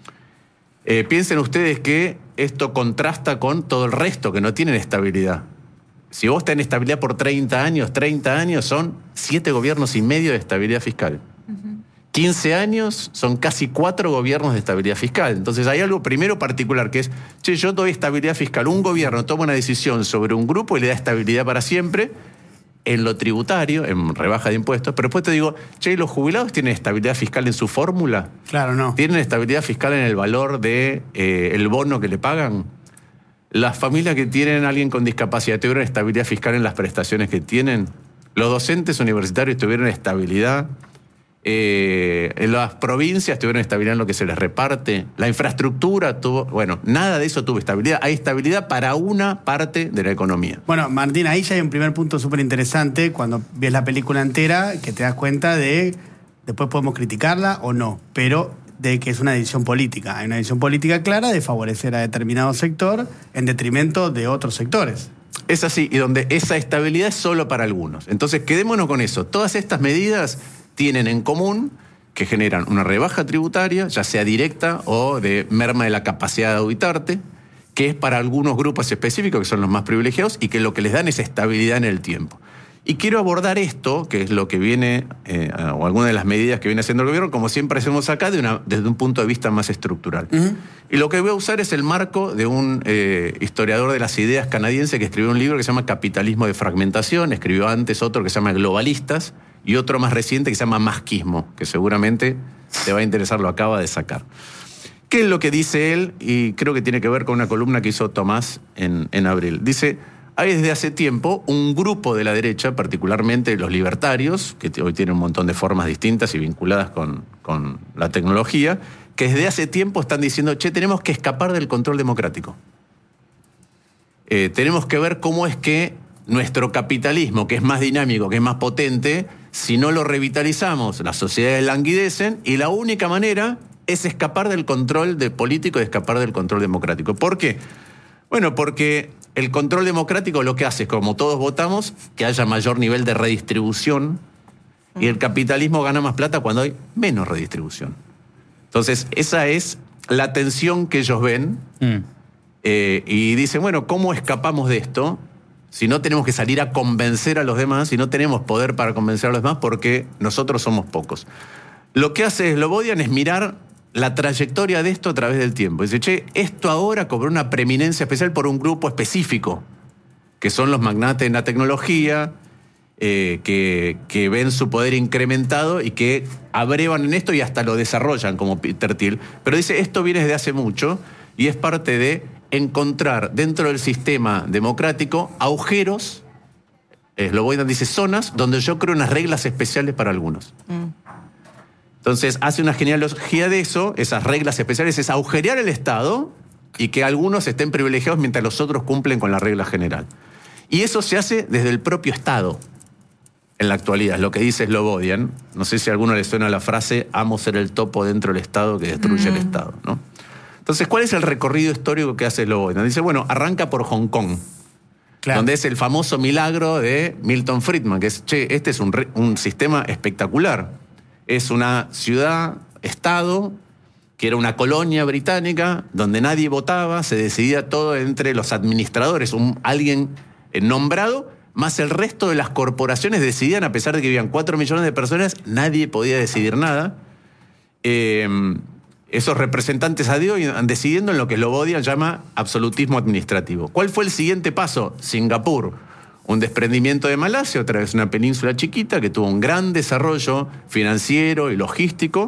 Eh, piensen ustedes que esto contrasta con todo el resto que no tienen estabilidad. Si vos tenés estabilidad por treinta años, treinta años son siete gobiernos y medio de estabilidad fiscal. quince años son casi cuatro gobiernos de estabilidad fiscal. Entonces hay algo primero particular que es, che, yo doy estabilidad fiscal. Un gobierno toma una decisión sobre un grupo y le da estabilidad para siempre en lo tributario, en rebaja de impuestos. Pero después te digo, che, ¿los jubilados tienen estabilidad fiscal en su fórmula? Claro, no. ¿Tienen estabilidad fiscal en el valor de eh, el bono que le pagan? ¿Las familias que tienen a alguien con discapacidad tuvieron estabilidad fiscal en las prestaciones que tienen? ¿Los docentes universitarios tuvieron estabilidad Eh, en las provincias tuvieron estabilidad en lo que se les reparte. La infraestructura tuvo... Bueno, nada de eso tuvo estabilidad. Hay estabilidad para una parte de la economía. Bueno, Martín, ahí ya hay un primer punto súper interesante cuando ves la película entera, que te das cuenta de... Después podemos criticarla o no, pero de que es una decisión política. Hay una decisión política clara de favorecer a determinado sector en detrimento de otros sectores. Es así, y donde esa estabilidad es solo para algunos. Entonces, quedémonos con eso. Todas estas medidas tienen en común que generan una rebaja tributaria, ya sea directa o de merma de la capacidad de auditarte, que es para algunos grupos específicos, que son los más privilegiados, y que lo que les dan es estabilidad en el tiempo. Y quiero abordar esto, que es lo que viene, eh, o alguna de las medidas que viene haciendo el gobierno, como siempre hacemos acá, de una, desde un punto de vista más estructural. Uh-huh. Y lo que voy a usar es el marco de un eh, historiador de las ideas canadiense que escribió un libro que se llama Capitalismo de Fragmentación, escribió antes otro que se llama Globalistas, y otro más reciente que se llama Masquismo, que seguramente te va a interesar, lo acaba de sacar. ¿Qué es lo que dice él? Y creo que tiene que ver con una columna que hizo Tomás en, en abril. Dice, hay desde hace tiempo un grupo de la derecha, particularmente los libertarios, que hoy tienen un montón de formas distintas y vinculadas con, con la tecnología, que desde hace tiempo están diciendo, che, tenemos que escapar del control democrático. Eh, tenemos que ver cómo es que nuestro capitalismo, que es más dinámico, que es más potente, si no lo revitalizamos, las sociedades languidecen y la única manera es escapar del control de político y escapar del control democrático. ¿Por qué? Bueno, porque el control democrático lo que hace es, como todos votamos, que haya mayor nivel de redistribución y el capitalismo gana más plata cuando hay menos redistribución. Entonces, esa es la tensión que ellos ven mm. eh, y dicen, bueno, ¿cómo escapamos de esto? Si no tenemos que salir a convencer a los demás, si no tenemos poder para convencer a los demás, porque nosotros somos pocos. Lo que hace Slobodian es mirar la trayectoria de esto a través del tiempo. Dice, che, esto ahora cobró una preeminencia especial por un grupo específico, que son los magnates de la tecnología, eh, que, que ven su poder incrementado y que abrevan en esto y hasta lo desarrollan, como Peter Thiel. Pero dice, esto viene desde hace mucho y es parte de encontrar dentro del sistema democrático agujeros, Slobodian dice zonas, donde yo creo unas reglas especiales para algunos. Mm. Entonces hace una genealogía de eso, esas reglas especiales, es agujerear el Estado y que algunos estén privilegiados mientras los otros cumplen con la regla general. Y eso se hace desde el propio Estado en la actualidad, es lo que dice Slobodian. No sé si a alguno le suena la frase, amo ser el topo dentro del Estado que destruye mm. el Estado, ¿no? Entonces, ¿cuál es el recorrido histórico que hace Slobodian? Dice, bueno, arranca por Hong Kong, claro, donde es el famoso milagro de Milton Friedman, que es, che, este es un, un sistema espectacular. Es una ciudad-estado que era una colonia británica donde nadie votaba, se decidía todo entre los administradores, un, alguien nombrado, más el resto de las corporaciones decidían, a pesar de que vivían cuatro millones de personas, nadie podía decidir nada. Eh, Esos representantes a Dios iban decidiendo en lo que Slobodian llama absolutismo administrativo. ¿Cuál fue el siguiente paso? Singapur. Un desprendimiento de Malasia, otra vez una península chiquita que tuvo un gran desarrollo financiero y logístico,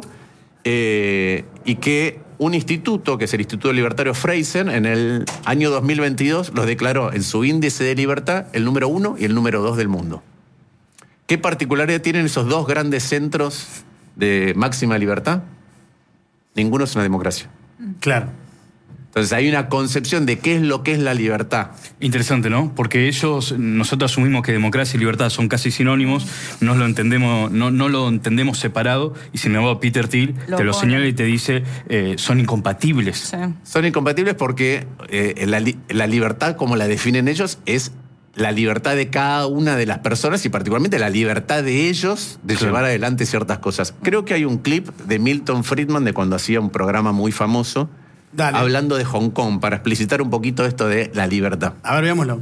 eh, y que un instituto, que es el Instituto Libertario Fraser, en el año dos mil veintidós los declaró en su índice de libertad el número uno y el número dos del mundo. ¿Qué particularidad tienen esos dos grandes centros de máxima libertad? Ninguno es una democracia. Claro. Entonces hay una concepción de qué es lo que es la libertad. Interesante, ¿no? Porque ellos, nosotros asumimos que democracia y libertad son casi sinónimos, no lo entendemos, no, no lo entendemos separado, y sin embargo Peter Thiel lo te lo pone. señala y te dice, eh, son incompatibles. Sí. Son incompatibles porque eh, la, la libertad, como la definen ellos, es la libertad de cada una de las personas y particularmente la libertad de ellos de sí. llevar adelante ciertas cosas. Creo que hay un clip de Milton Friedman de cuando hacía un programa muy famoso, Dale. hablando de Hong Kong, para explicitar un poquito esto de la libertad. A ver, veámoslo.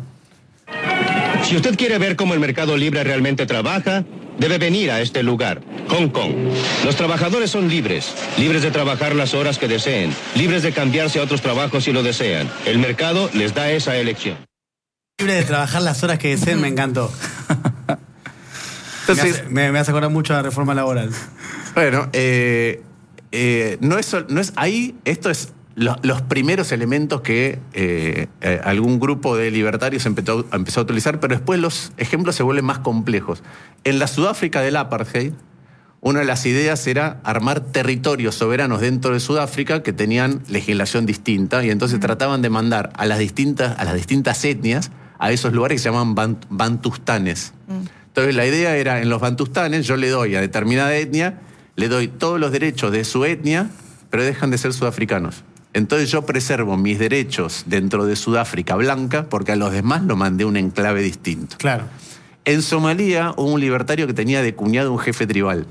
Si usted quiere ver cómo el mercado libre realmente trabaja, debe venir a este lugar, Hong Kong. Los trabajadores son libres, libres de trabajar las horas que deseen, libres de cambiarse a otros trabajos si lo desean. El mercado les da esa elección. Libre de trabajar las horas que deseen, me encantó. Entonces, me hace, me, me hace acordar mucho a la reforma laboral. Bueno, eh, eh, no, es, no es ahí, esto es lo, los primeros elementos que eh, eh, algún grupo de libertarios empezó, empezó a utilizar, pero después los ejemplos se vuelven más complejos. En la Sudáfrica del apartheid una de las ideas era armar territorios soberanos dentro de Sudáfrica que tenían legislación distinta y entonces mm. trataban de mandar a las distintas, a las distintas etnias a esos lugares que se llaman bant, bantustanes. Mm. Entonces la idea era, en los bantustanes yo le doy a determinada etnia, le doy todos los derechos de su etnia, pero dejan de ser sudafricanos. Entonces yo preservo mis derechos dentro de Sudáfrica blanca porque a los demás lo mandé a un enclave distinto. Claro. En Somalia hubo un libertario que tenía de cuñado un jefe tribal.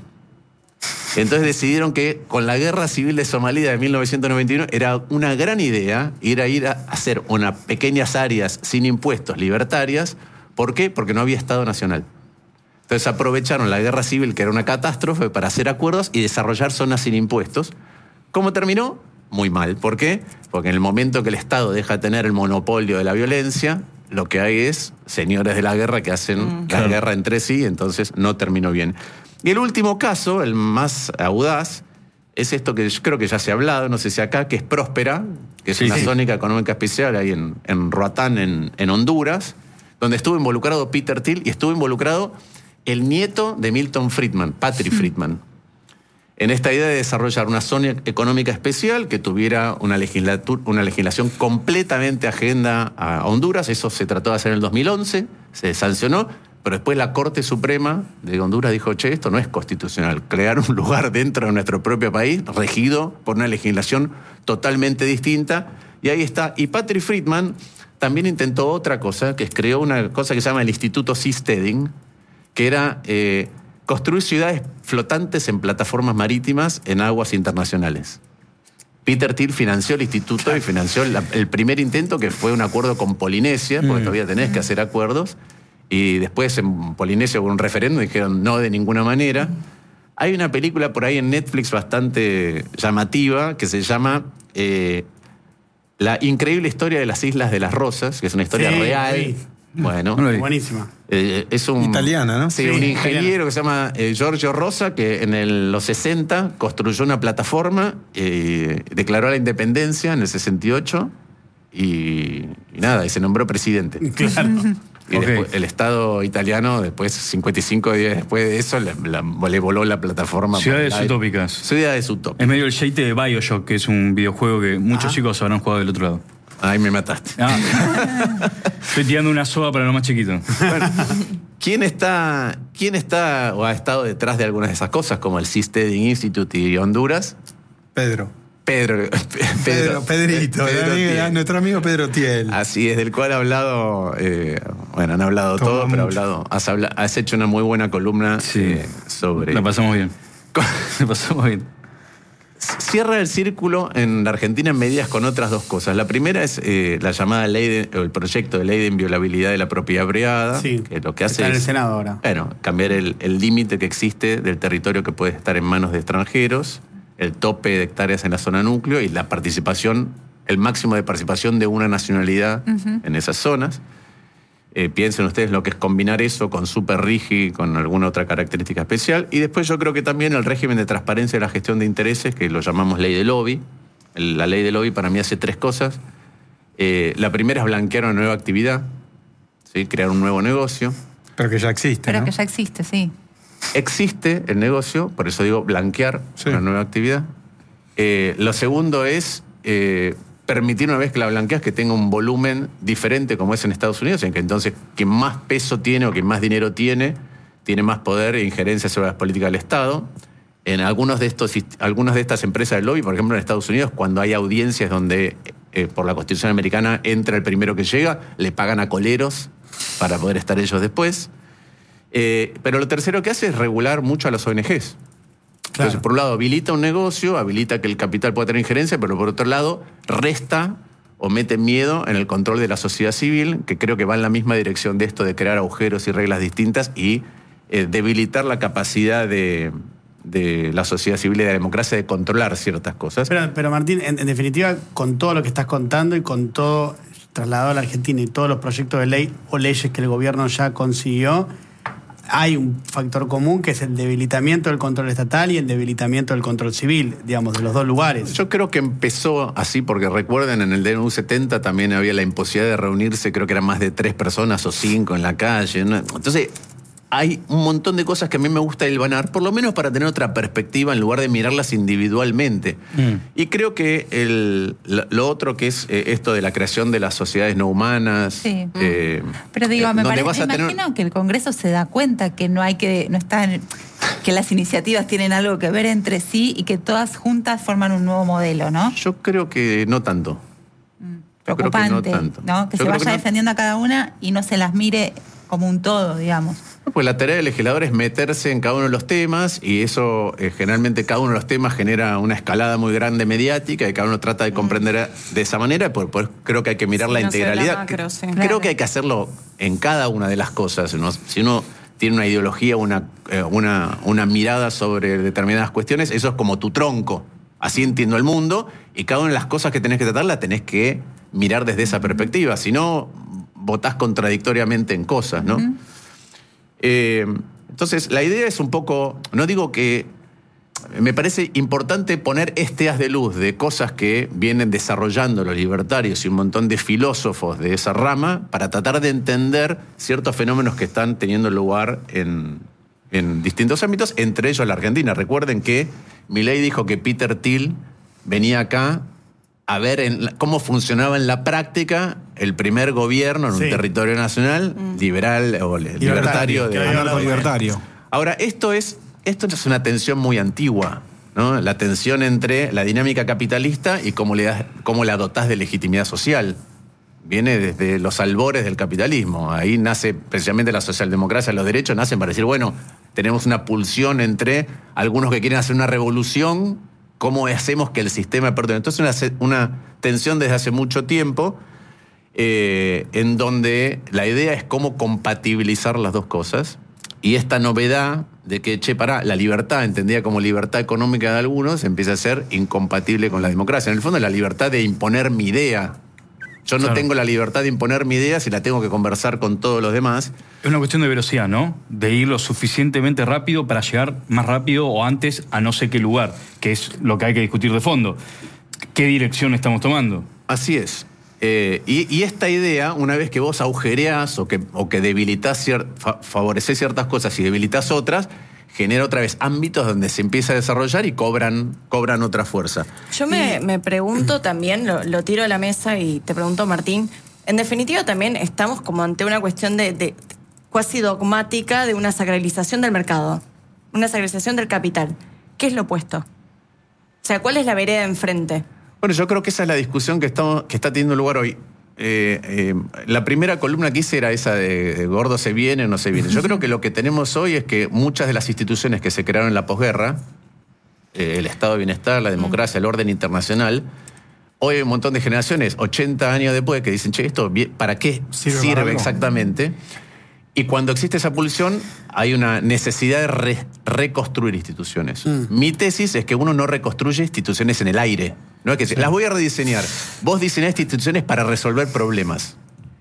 Entonces decidieron que con la guerra civil de Somalia de mil novecientos noventa y uno era una gran idea ir a ir a hacer unas pequeñas áreas sin impuestos libertarias. ¿Por qué? Porque no había Estado Nacional. Entonces aprovecharon la guerra civil, que era una catástrofe, para hacer acuerdos y desarrollar zonas sin impuestos. ¿Cómo terminó? Muy mal. ¿Por qué? Porque en el momento que el Estado deja de tener el monopolio de la violencia, lo que hay es señores de la guerra que hacen mm, la claro. guerra entre sí, entonces no terminó bien. Y el último caso, el más audaz, es esto que yo creo que ya se ha hablado, no sé si acá, que es Próspera, que es sí, una sí. zona económica especial ahí en, en Roatán, en, en Honduras, donde estuvo involucrado Peter Thiel y estuvo involucrado el nieto de Milton Friedman, Patrick Friedman, en esta idea de desarrollar una zona económica especial que tuviera una, una legislación completamente ajena a Honduras. Eso se trató de hacer en el dos mil once, se sancionó, pero después la Corte Suprema de Honduras dijo, che, esto no es constitucional. Crear un lugar dentro de nuestro propio país regido por una legislación totalmente distinta. Y ahí está. Y Patrick Friedman también intentó otra cosa, que es creó una cosa que se llama el Instituto Seasteading, que era eh, construir ciudades flotantes en plataformas marítimas en aguas internacionales. Peter Thiel financió el instituto y financió la, el primer intento, que fue un acuerdo con Polinesia, porque mm. todavía tenés que hacer acuerdos, y después en Polinesia hubo un referéndum y dijeron no de ninguna manera. Hay una película por ahí en Netflix bastante llamativa que se llama eh, La increíble historia de las Islas de las Rosas, que es una historia sí, real. Sí. Bueno, buenísima. Eh, es un italiana, ¿no? Sí, sí un ingeniero italiana. que se llama eh, Giorgio Rosa, que en el, los sesenta construyó una plataforma, eh, declaró la independencia en el sesenta y ocho y, y nada, y se nombró presidente. Claro. Y okay. después, el Estado italiano, después, cincuenta y cinco días después de eso, le, la, le voló la plataforma. Ciudades utópicas. Ciudades utópicas. Es medio el shade de Bioshock, que es un videojuego que muchos ah. chicos habrán jugado del otro lado. Ay, me mataste. Ah. Estoy tirando una soga para lo más chiquito. Bueno, ¿quién está, ¿quién está o ha estado detrás de algunas de esas cosas, como el Seasteading Institute y Honduras? Pedro. Pedro. Pedro, Pedro Pedrito, Pedro amigo, nuestro amigo Pedro Thiel. Así es, del cual ha hablado, eh, bueno, han hablado Toma todo, mucho. pero hablado, has, habla, has hecho una muy buena columna sí. eh, sobre... La pasamos bien. La pasamos bien. Cierra el círculo en la Argentina en medidas con otras dos cosas. La primera es eh, la llamada ley de, o el proyecto de ley de inviolabilidad de la propiedad privada, sí, que lo que hace está en el es, Senado ahora. Bueno, cambiar el límite que existe del territorio que puede estar en manos de extranjeros, el tope de hectáreas en la zona núcleo y la participación, el máximo de participación de una nacionalidad uh-huh. en esas zonas. Eh, piensen ustedes lo que es combinar eso con Super Rigi, con alguna otra característica especial. Y después yo creo que también el régimen de transparencia de la gestión de intereses, que lo llamamos ley de lobby. El, la ley de lobby para mí hace tres cosas. Eh, la primera es blanquear una nueva actividad, ¿sí? Crear un nuevo negocio. Pero que ya existe, Pero ¿no? que ya existe, sí. Existe el negocio, por eso digo blanquear sí. una nueva actividad. Eh, lo segundo es... Eh, permitir una vez que la blanqueas que tenga un volumen diferente como es en Estados Unidos, en que entonces quien más peso tiene o quien más dinero tiene, tiene más poder e injerencia sobre las políticas del Estado. En algunos de estos, algunas de estas empresas del lobby, por ejemplo en Estados Unidos, cuando hay audiencias donde eh, por la Constitución americana entra el primero que llega, le pagan a coleros para poder estar ellos después. Eh, pero lo tercero que hace es regular mucho a las O N Ges. Claro. Entonces, por un lado, habilita un negocio, habilita que el capital pueda tener injerencia, pero por otro lado, resta o mete miedo en el control de la sociedad civil, que creo que va en la misma dirección de esto de crear agujeros y reglas distintas y eh, debilitar la capacidad de, de la sociedad civil y de la democracia de controlar ciertas cosas. Pero, pero Martín, en, en definitiva, con todo lo que estás contando y con todo trasladado a la Argentina y todos los proyectos de ley o leyes que el gobierno ya consiguió, hay un factor común que es el debilitamiento del control estatal y el debilitamiento del control civil, digamos, de los dos lugares. Yo creo que empezó así porque recuerden, en el D N U setenta también había la imposibilidad de reunirse, creo que eran más de tres personas o cinco en la calle, ¿no? Entonces, hay un montón de cosas que a mí me gusta hilvanar, por lo menos para tener otra perspectiva en lugar de mirarlas individualmente. Mm. Y creo que el, lo otro que es eh, esto de la creación de las sociedades no humanas. Sí. Eh, Pero digo, eh, me, parece, vas a me tener... imagino que el Congreso se da cuenta que no hay que, no están, que las iniciativas tienen algo que ver entre sí y que todas juntas forman un nuevo modelo, ¿no? Yo creo que no tanto. Mm. Preocupante, que no, tanto. ¿no? Que Yo se vaya que no... defendiendo a cada una y no se las mire como un todo, digamos. Pues la tarea del legislador es meterse en cada uno de los temas y eso eh, generalmente cada uno de los temas genera una escalada muy grande mediática y cada uno trata de comprender de esa manera, por, por, creo que hay que mirar sí, la no integralidad. Macro, sí. Creo claro. que hay que hacerlo en cada una de las cosas, ¿no? Si uno tiene una ideología, una, eh, una, una mirada sobre determinadas cuestiones, eso es como tu tronco. Así entiendo el mundo y cada una de las cosas que tenés que tratar la tenés que mirar desde esa perspectiva, si no votás contradictoriamente en cosas, ¿no? Uh-huh. Eh, entonces, la idea es un poco, no digo que, me parece importante poner este haz de luz de cosas que vienen desarrollando los libertarios y un montón de filósofos de esa rama para tratar de entender ciertos fenómenos que están teniendo lugar en, en distintos ámbitos, entre ellos la Argentina. Recuerden que Milei dijo que Peter Thiel venía acá a ver en la, cómo funcionaba en la práctica el primer gobierno en sí. un territorio nacional mm. liberal o libertario. Libertario. De, libertario. Ahora, esto es, esto es una tensión muy antigua, ¿no? La tensión entre la dinámica capitalista y cómo le, das, cómo la dotás de legitimidad social. Viene desde los albores del capitalismo. Ahí nace precisamente la socialdemocracia, los derechos nacen para decir, bueno, tenemos una pulsión entre algunos que quieren hacer una revolución. ¿Cómo hacemos que el sistema perdone? Entonces, una, una tensión desde hace mucho tiempo eh, en donde la idea es cómo compatibilizar las dos cosas. Y esta novedad de que, che, pará, la libertad, entendida como libertad económica de algunos, empieza a ser incompatible con la democracia. En el fondo, la libertad de imponer mi idea. Yo no claro. tengo la libertad de imponer mi idea si la tengo que conversar con todos los demás. Es una cuestión de velocidad, ¿no? De ir lo suficientemente rápido para llegar más rápido o antes a no sé qué lugar, que es lo que hay que discutir de fondo. ¿Qué dirección estamos tomando? Así es. Eh, y, y esta idea, una vez que vos agujereás o que, o que debilitas, cier, fa, favorecés ciertas cosas y debilitas otras, genera otra vez ámbitos donde se empieza a desarrollar y cobran, cobran otra fuerza. Yo me, me pregunto también, lo, lo tiro a la mesa y te pregunto, Martín, en definitiva también estamos como ante una cuestión de, de cuasi dogmática de una sacralización del mercado, una sacralización del capital. ¿Qué es lo opuesto? O sea, ¿cuál es la vereda enfrente? Bueno, yo creo que esa es la discusión que, estamos, que está teniendo lugar hoy. Eh, eh, la primera columna que hice era esa de, de gordo se viene o no se viene. Yo creo que lo que tenemos hoy es que muchas de las instituciones que se crearon en la posguerra, eh, el Estado de Bienestar, la democracia, el orden internacional, hoy hay un montón de generaciones, ochenta años después, que dicen, che, ¿esto para qué sirve, sirve para exactamente? Y cuando existe esa pulsión, hay una necesidad de re, reconstruir instituciones. Mm. Mi tesis es que uno no reconstruye instituciones en el aire. No es que sí. Las voy a rediseñar. Vos diseñaste instituciones para resolver problemas.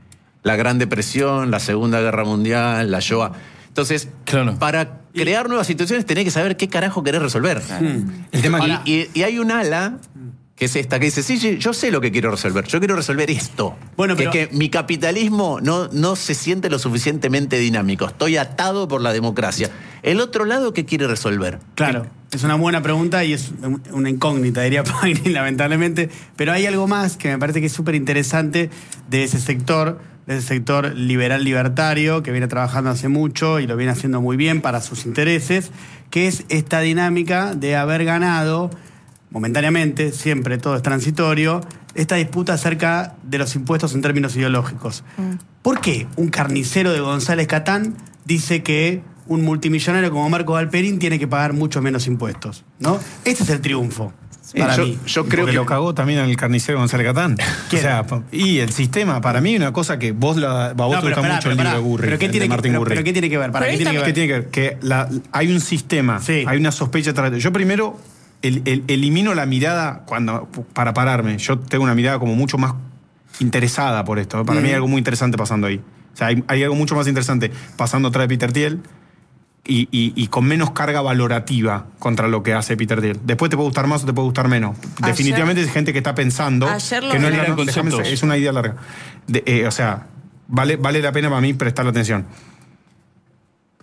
La Gran Depresión, la Segunda Guerra Mundial, la Shoah. Entonces, claro. para crear nuevas instituciones tenés que saber qué carajo querés resolver. Mm. El tema y, y, y hay un ala... que es esta, que dice, sí, yo sé lo que quiero resolver, yo quiero resolver esto. Bueno, pero... que, que mi capitalismo no, no se siente lo suficientemente dinámico, estoy atado por la democracia. El otro lado, ¿qué quiere resolver? Claro, es una buena pregunta y es una incógnita, diría Pagni, lamentablemente, pero hay algo más que me parece que es súper interesante de ese sector, de ese sector liberal libertario, que viene trabajando hace mucho y lo viene haciendo muy bien para sus intereses, que es esta dinámica de haber ganado momentáneamente, siempre todo es transitorio, esta disputa acerca de los impuestos en términos ideológicos. Mm. ¿Por qué un carnicero de González Catán dice que un multimillonario como Marco Galperín tiene que pagar mucho menos impuestos? ¿No? Este es el triunfo. Sí, para yo, mí. Yo creo que lo cagó también el carnicero González Catán. O sea, y el sistema, para mí, una cosa que vos, la, a vos no, te gusta mucho el libro de Gurri, pero ¿qué tiene de Martín que, Gurri. Pero, pero ¿qué tiene que ver? ¿Para qué tiene que ver? ¿Qué tiene que ver? Que la, hay un sistema, sí. hay una sospecha. Yo primero el, el, elimino la mirada cuando para pararme. Yo tengo una mirada como mucho más interesada por esto. Para mm. mí hay algo muy interesante pasando ahí. O sea, hay, hay algo mucho más interesante pasando atrás de Peter Thiel. Y, y, y con menos carga valorativa contra lo que hace Peter Thiel. Después te puede gustar más o te puede gustar menos. Ayer, definitivamente es gente que está pensando que no es, no, déjame, es una idea larga. De, eh, o sea, vale, vale la pena para mí prestarle atención.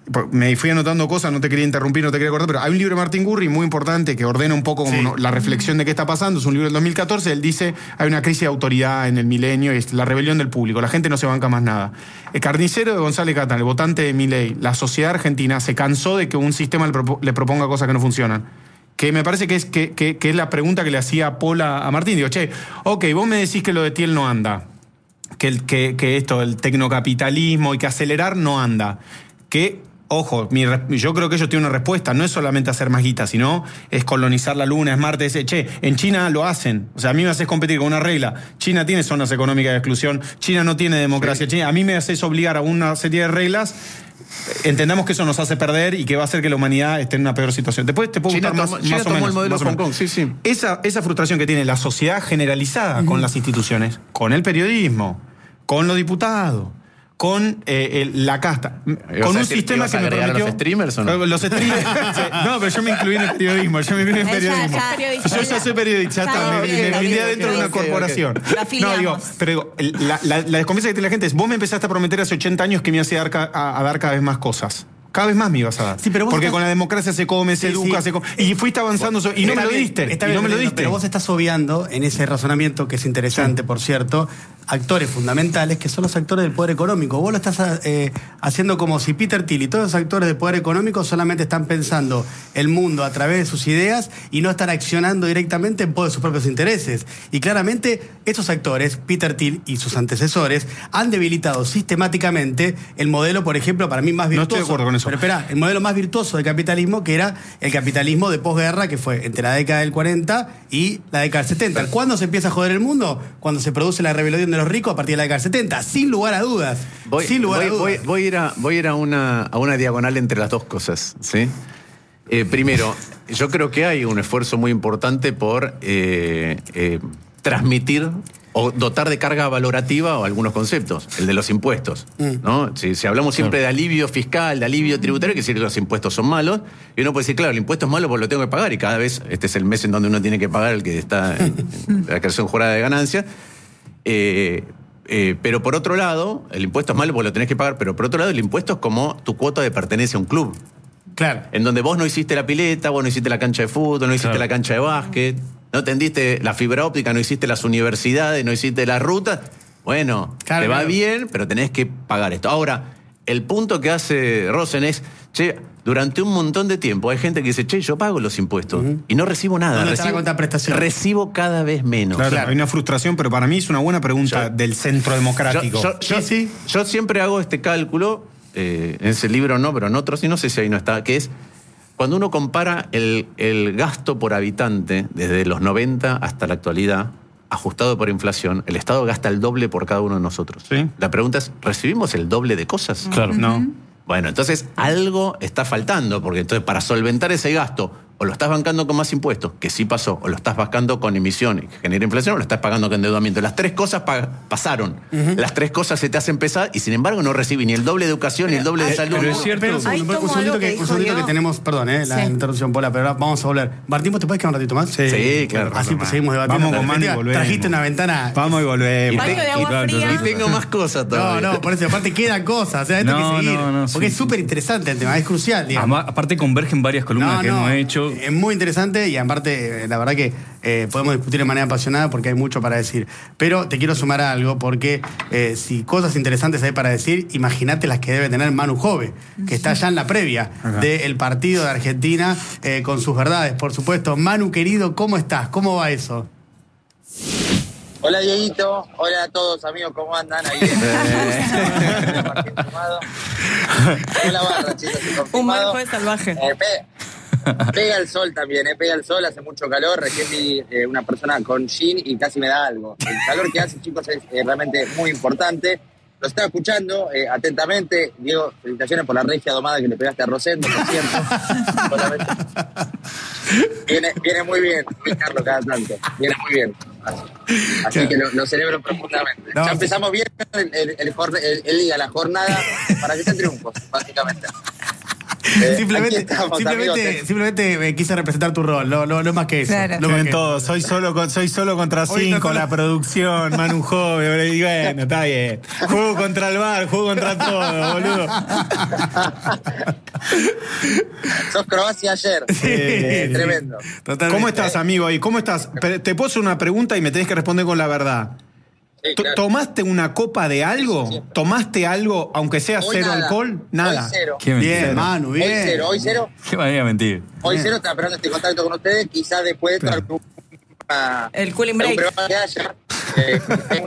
me fui anotando cosas, no te quería interrumpir, no te quería cortar, pero hay un libro de Martin Gurri muy importante que ordena un poco como sí. no, la reflexión de qué está pasando. Es un libro del dos mil catorce. Él dice: hay una crisis de autoridad en el milenio y es la rebelión del público. La gente no se banca más nada. El carnicero de González Catán, el votante de Milei, la sociedad argentina se cansó de que un sistema le, propo, le proponga cosas que no funcionan. Que me parece que es, que, que, que es la pregunta que le hacía Paul a, a Martín. Digo, che, ok, vos me decís que lo de Thiel no anda. Que, el, que, que esto, el tecnocapitalismo y que acelerar no anda. Que, ojo, mi, yo creo que ellos tienen una respuesta. No es solamente hacer más guita, sino es colonizar la luna, es Marte. Es, che, en China lo hacen. O sea, a mí me haces competir con una regla. China tiene zonas económicas de exclusión. China no tiene democracia. Sí. China, a mí me haces obligar a una serie de reglas. Entendamos que eso nos hace perder y que va a hacer que la humanidad esté en una peor situación. Después te puedo China gustar tomó, más, China más o tomó menos. el modelo más de Hong Kong, sí, sí. Esa, esa frustración que tiene la sociedad generalizada uh-huh. con las instituciones, con el periodismo, con los diputados, con eh, el, la casta, con un sistema que me permitió... ¿Los streamers o no? Los streamers... no, pero yo me incluí en el periodismo, yo me incluí en el periodismo. Ya, ya, yo ya soy periodista, ya está, me vine adentro de una okay, corporación. Okay. No, digo, pero digo, la, la, la desconfianza que tiene la gente es: vos me empezaste a prometer hace ochenta años que me ibas a dar, a, a dar cada vez más cosas. Cada vez más me ibas a dar. Sí, pero vos porque estás... con la democracia se come, se sí, educa, sí. se come. Y fuiste avanzando y no me lo diste. Está y bien, no me lo diste. Pero vos estás obviando en ese razonamiento, que es interesante, sí. por cierto, actores fundamentales que son los actores del poder económico. Vos lo estás eh, haciendo como si Peter Thiel y todos los actores del poder económico solamente están pensando el mundo a través de sus ideas y no están accionando directamente en pos de sus propios intereses. Y claramente estos actores, Peter Thiel y sus antecesores, han debilitado sistemáticamente el modelo, por ejemplo, para mí más virtuoso. No estoy de acuerdo con eso. Pero espera, el modelo más virtuoso del capitalismo, que era el capitalismo de posguerra, que fue entre la década del cuarenta y la década del setenta. ¿Cuándo se empieza a joder el mundo? Cuando se produce la rebelión de los ricos a partir de la década del setenta, sin lugar a dudas. Voy, sin lugar voy, a dudas. Voy, voy a ir, a, voy a, ir a, una, a una diagonal entre las dos cosas, ¿sí? Eh, primero, yo creo que hay un esfuerzo muy importante por eh, eh, transmitir o dotar de carga valorativa o algunos conceptos, el de los impuestos, ¿no? Si, si hablamos siempre claro. de alivio fiscal, de alivio tributario, que decir que los impuestos son malos, y uno puede decir, claro, el impuesto es malo porque lo tengo que pagar, y cada vez este es el mes en donde uno tiene que pagar el que está en, en la creación jurada de ganancia. Eh, eh, pero por otro lado, el impuesto es malo porque lo tenés que pagar, pero por otro lado, el impuesto es como tu cuota de pertenencia a un club. Claro. En donde vos no hiciste la pileta, vos no hiciste la cancha de fútbol, no hiciste claro. la cancha de básquet, no tendiste la fibra óptica, no hiciste las universidades, no hiciste las rutas. Bueno, claro, te va claro. bien, pero tenés que pagar esto. Ahora, el punto que hace Rosen es, che, durante un montón de tiempo hay gente que dice, che, yo pago los impuestos uh-huh. y no recibo nada. ¿Dónde recibo, está la contraprestación? Recibo cada vez menos. Claro, claro. Hay una frustración, pero para mí es una buena pregunta yo, del centro democrático. Yo, yo, yo, sí, sí. yo siempre hago este cálculo, eh, en ese libro no, pero en otros, y no sé si ahí no está, que es cuando uno compara el, el gasto por habitante desde los noventa hasta la actualidad, ajustado por inflación, el Estado gasta el doble por cada uno de nosotros. ¿Sí? La pregunta es, ¿recibimos el doble de cosas? Claro, uh-huh. no. Bueno, entonces algo está faltando, porque entonces para solventar ese gasto, o lo estás bancando con más impuestos, que sí pasó, o lo estás bancando con emisiones, que genera inflación, o lo estás pagando con endeudamiento. Las tres cosas pa- pasaron. Uh-huh. Las tres cosas se te hacen pesar y sin embargo no recibís ni el doble de educación ni el doble de salud. Pero es cierto, un, un, un segundito que, un segundito que tenemos, perdón, eh, la sí. interrupción, Pola, pero ahora vamos a volver. Martín, ¿vos te podés quedar un ratito más? Sí, sí claro. Así pues, seguimos debatiendo. Vamos con Manu y volvemos. Trajiste una ventana. Vamos y volvemos. Baño de agua fría. Y tengo más cosas todavía. No, no, por eso, aparte quedan cosas, o sea, esto no, hay que seguir. No, no, porque sí, es súper sí. interesante el tema, es crucial, digamos. Aparte convergen varias columnas no, que no, hemos hecho. Es muy interesante y aparte, la verdad que eh, podemos discutir de manera apasionada porque hay mucho para decir. Pero te quiero sumar a algo porque eh, si cosas interesantes hay para decir, imagínate las que debe tener Manu Jove, que está ya en la previa del partido de Argentina eh, con sus verdades, por supuesto. Manu, querido, ¿cómo estás? ¿Cómo va eso? Hola Dieguito, hola a todos amigos, ¿cómo andan? Ahí Hola barra, chicos. Un Manu Jove salvaje. Eh, pe- pega el sol también, eh, pega el sol, hace mucho calor, recién vi eh, una persona con jean y casi me da algo. El calor que hace, chicos, es eh, realmente muy importante. Lo estaba escuchando eh, atentamente. Diego, felicitaciones por la regia domada que le pegaste a Rosendo, por cierto. viene, viene muy bien, Luis Carlos, cada tanto. Viene muy bien. Así que lo, lo celebro profundamente. No. Ya empezamos bien el, el, el, el, el día, la jornada, para que sean triunfos, básicamente. Eh, simplemente aquí estamos, simplemente, amigos, eh. simplemente me quise representar tu rol, no, no, no más que eso. Claro. No más Ven que todos, soy solo, con- soy solo contra Hoy cinco, no solo- la producción, Manu Joven, y bueno, está bien. Juego contra el bar, juego contra todo, boludo. Sos Croacia ayer. Eh, Sí, tremendo. totalmente. ¿Cómo estás, amigo? ahí? ¿Cómo estás? Pe- Te puedo hacer una pregunta y me tenés que responder con la verdad. Sí, To- claro. ¿Tomaste una copa de algo? siempre. ¿Tomaste algo, aunque sea Hoy cero nada. alcohol? Nada. Hoy cero. Qué mentira. Bien, Manu, bien. Hoy cero, hoy cero. Qué manera de mentir. Hoy cero está esperando este contacto con ustedes. Quizás después de esto algún- una- El cooling algún break. programa que haya. Eh,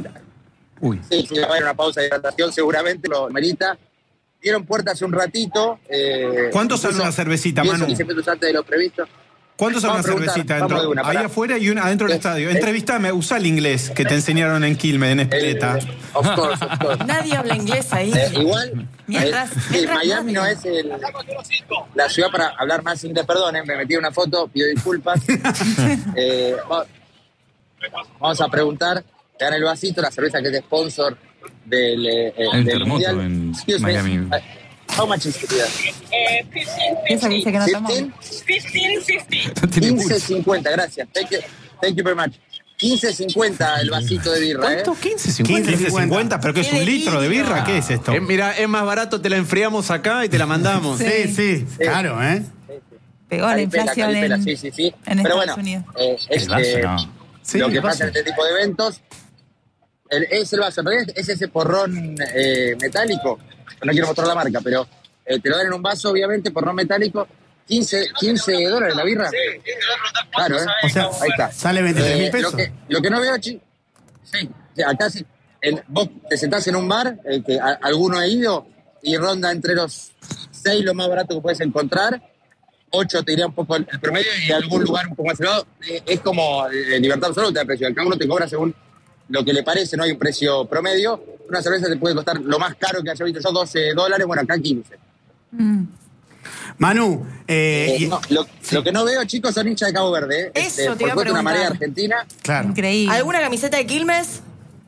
Uy. sí, sí, va a haber una pausa de hidratación, seguramente lo merita. Dieron puerta hace un ratito. Eh, ¿Cuánto sale incluso una cervecita, diez o Manu? quince minutos antes de lo previsto. ¿Cuánto sale una Vamos a preguntar, cervecita vamos dentro? de una, Ahí pará. afuera y una adentro del Eh, estadio. eh. Entrevistame, usa el inglés que te enseñaron en Quilmes, en Espeleta. Eh, of course, of course. Nadie habla inglés ahí. Eh, igual, Mientras- eh, sí, mientras Miami nadie. no es el, la ciudad para hablar más inglés. Perdonen, me metí en una foto, pido disculpas. Eh, va- vamos a preguntar, te dan el vasito, la cerveza que es de sponsor del, eh, Hay un del terremoto Mundial. en Excuse me, Miami. uh, How much is it? Eh, fifteen Esa dice que no tomó. fifteen? fifteen fifty. No tiene quince pulso. cincuenta, gracias. Thank you, thank you very much. quince cincuenta el vasito de birra, ¿eh? ¿Cuánto? ¿quince cincuenta? quince ¿quince cincuenta? ¿Pero qué es ¡Qué un litro de delirio! birra? ¿Qué es esto? Eh, mira, es más barato, te la enfriamos acá y te la mandamos. Sí, sí, claro, ¿eh? Pegó la Calipela, inflación calipela, en, sí, sí, sí. en Pero Estados bueno, Unidos. eh, es El vaso, eh, no. Sí, lo el que vaso. pasa en este tipo de eventos. El, es el vaso, en realidad es ese porrón eh, metálico. No quiero mostrar la marca, pero eh, te lo dan en un vaso, obviamente, porrón metálico. quince, quince dólares la birra. Claro, ¿eh? O sea, ahí está. sale veintitrés mil Eh, pesos. Lo que, lo que no veo, chi- sí, o sea, acá sí. El- vos te sentás en un bar, eh, que a- alguno ha ido, y ronda entre los seis lo más barato que puedes encontrar, ocho te iría un poco el, el promedio, y algún lugar un poco más elevado. Eh, es como eh, libertad absoluta de precio. Cada uno te cobra según lo que le parece, no hay un precio promedio. Una cerveza te puede costar lo más caro que haya visto yo, doce dólares, bueno, acá quince. Mm. Manu, eh, Eh, y- no, lo, lo que no veo, chicos, son hinchas de Cabo Verde. ¿eh? Eso Este, te por iba a supuesto, una preguntar. marea argentina. claro. Increíble. ¿Alguna camiseta de Quilmes?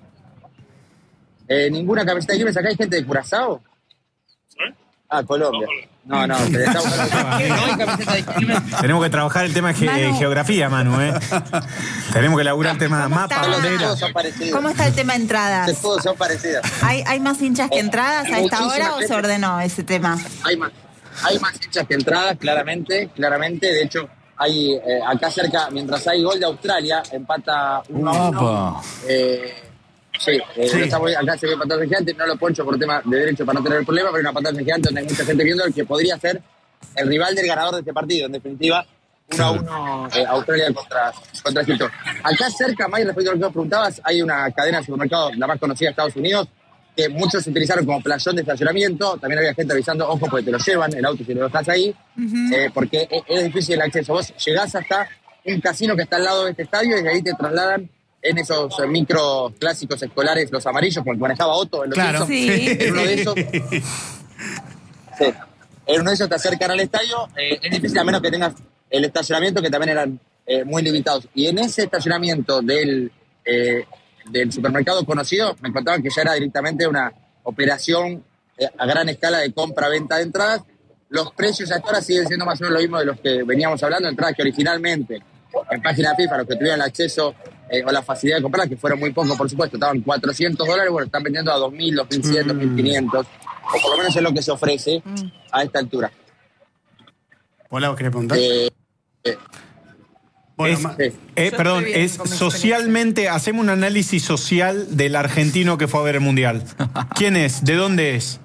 Eh, ninguna camiseta de Quilmes. Acá hay gente de Curazao. Ah, Colombia. No, no, pero estamos hablando- no hay camiseta de Quilmes. Tenemos que trabajar el tema de ge- Manu. geografía, Manu, ¿eh? Tenemos que laburar el tema de ¿Cómo mapa, está? bandera. Todos son parecidos. ¿Cómo está el tema de entradas? Todos son parecidos. ¿Hay, ¿Hay más hinchas que entradas a esta Muchísima hora o gente. se ordenó ese tema? Hay más, hay más hinchas que entradas, claramente, claramente. De hecho, hay eh, acá cerca, mientras hay gol de Australia, empata uno a uno. Opa. Eh, sí, eh, Sí. no estamos- acá se ve pantalla gigante, no lo poncho por tema de derecho para no tener problema, pero hay una pantalla gigante donde hay mucha gente viendo el que podría ser el rival del ganador de este partido, en definitiva. Uno a uno eh, Australia contra, contra Egipto. Acá cerca, May, respecto a lo que vos preguntabas, hay una cadena de supermercados, la más conocida de Estados Unidos, que muchos utilizaron como playón de estacionamiento. También había gente avisando, ojo, porque te lo llevan, el auto si lo dejas ahí, eh, porque es, es difícil el acceso. Vos llegás hasta un casino que está al lado de este estadio y de ahí te trasladan en esos eh, micro clásicos escolares, los amarillos, como el que manejaba Otto en los Claro. Simpsons. Sí. En uno de esos, sí, en uno de esos te acercan al estadio. Eh, es difícil a menos que tengas el estacionamiento, que también eran eh, muy limitados. Y en ese estacionamiento del, eh, del supermercado conocido, me contaban que ya era directamente una operación eh, a gran escala de compra-venta de entradas. Los precios hasta ahora siguen siendo más o menos lo mismo de los que veníamos hablando, entradas que originalmente en página FIFA, los que tuvieron el acceso eh, o la facilidad de comprar, que fueron muy pocos, por supuesto, estaban cuatrocientos dólares, bueno, están vendiendo a dos mil, dos mil cien, dos mil quinientos, o por lo menos es lo que se ofrece a esta altura. Hola, ¿vos querés preguntar? Eh, Bueno, Es- ma- sí. Eh, Yo perdón, estoy bien es con mi socialmente, hacemos un análisis social del argentino que fue a ver el Mundial. ¿Quién es? ¿De dónde es?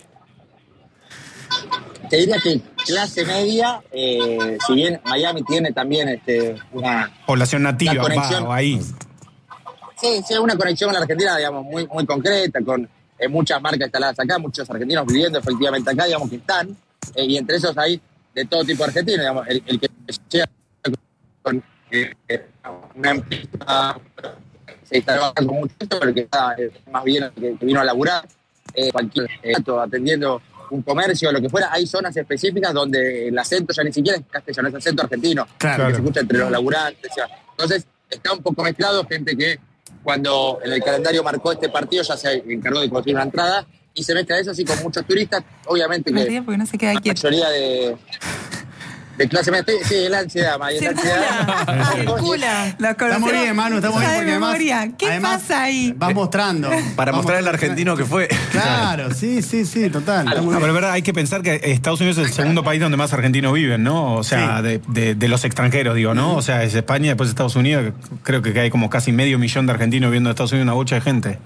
Te diría que clase media, eh, si bien Miami tiene también este, una, Población nativa, La conexión. va, ahí. sí, sí, una conexión con la Argentina, digamos, muy, muy concreta, con eh, muchas marcas instaladas acá, muchos argentinos viviendo efectivamente acá, digamos, que están, eh, y entre esos hay de todo tipo de argentinos, digamos, el, el que llega con eh, eh, una empresa, se instaló acá con mucho esto, pero que está eh, más bien que, que vino a laburar, eh, cualquier eh, dato, atendiendo un comercio o lo que fuera. Hay zonas específicas donde el acento ya ni siquiera es castellano, es acento argentino, Claro. que se escucha entre los laburantes. O sea, entonces, está un poco mezclado, gente que cuando en el calendario marcó este partido ya se encargó de conseguir una entrada y se mezcla eso así con muchos turistas, obviamente Me que río porque no se queda la quieto. mayoría de, de clase media, sí, es la ansiedad, Maya, la ansiedad. Circula. Los Estamos bien, Manu, estamos bien sabe porque además, memoria. ¿Qué además pasa ahí? vas mostrando. Para Vas mostrar al mostrando- argentino que fue. Claro, sí, sí, sí, total. Está muy No, bien. pero es verdad, hay que pensar que Estados Unidos es el segundo país donde más argentinos viven, ¿no? O sea, Sí. de, de- de los extranjeros, digo, ¿no? O sea, es España, después Estados Unidos. Creo que hay como casi medio millón de argentinos viviendo en Estados Unidos, una bocha de gente.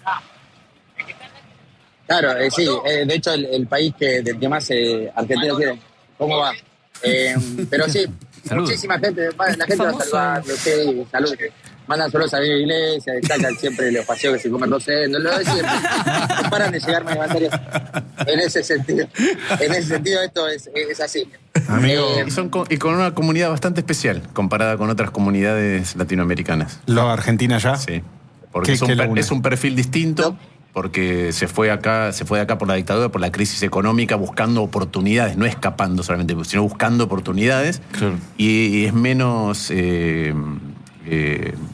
Claro, eh, sí, eh, de hecho el, el país que, del que más eh, argentinos tiene. ¿Cómo va? Eh, pero sí, Saludos. muchísima gente, va- la gente va a Famoso. saludar, sí, salud. Mandan saludos a mi iglesia, destacan siempre los paseos que se comen rosendo, lo de siempre. No paran de llegarme comentarios en ese sentido. En ese sentido esto es, es así. Amigo. Eh, Y, son co- y con una comunidad bastante especial comparada con otras comunidades latinoamericanas. ¿Lo Argentina ya? Sí. Porque ¿Qué- es un, qué lo per- une? es un perfil distinto, porque se fue acá, se fue de acá por la dictadura, por la crisis económica, buscando oportunidades, no escapando solamente, sino buscando oportunidades. Claro. Y, y es menos eh, eh,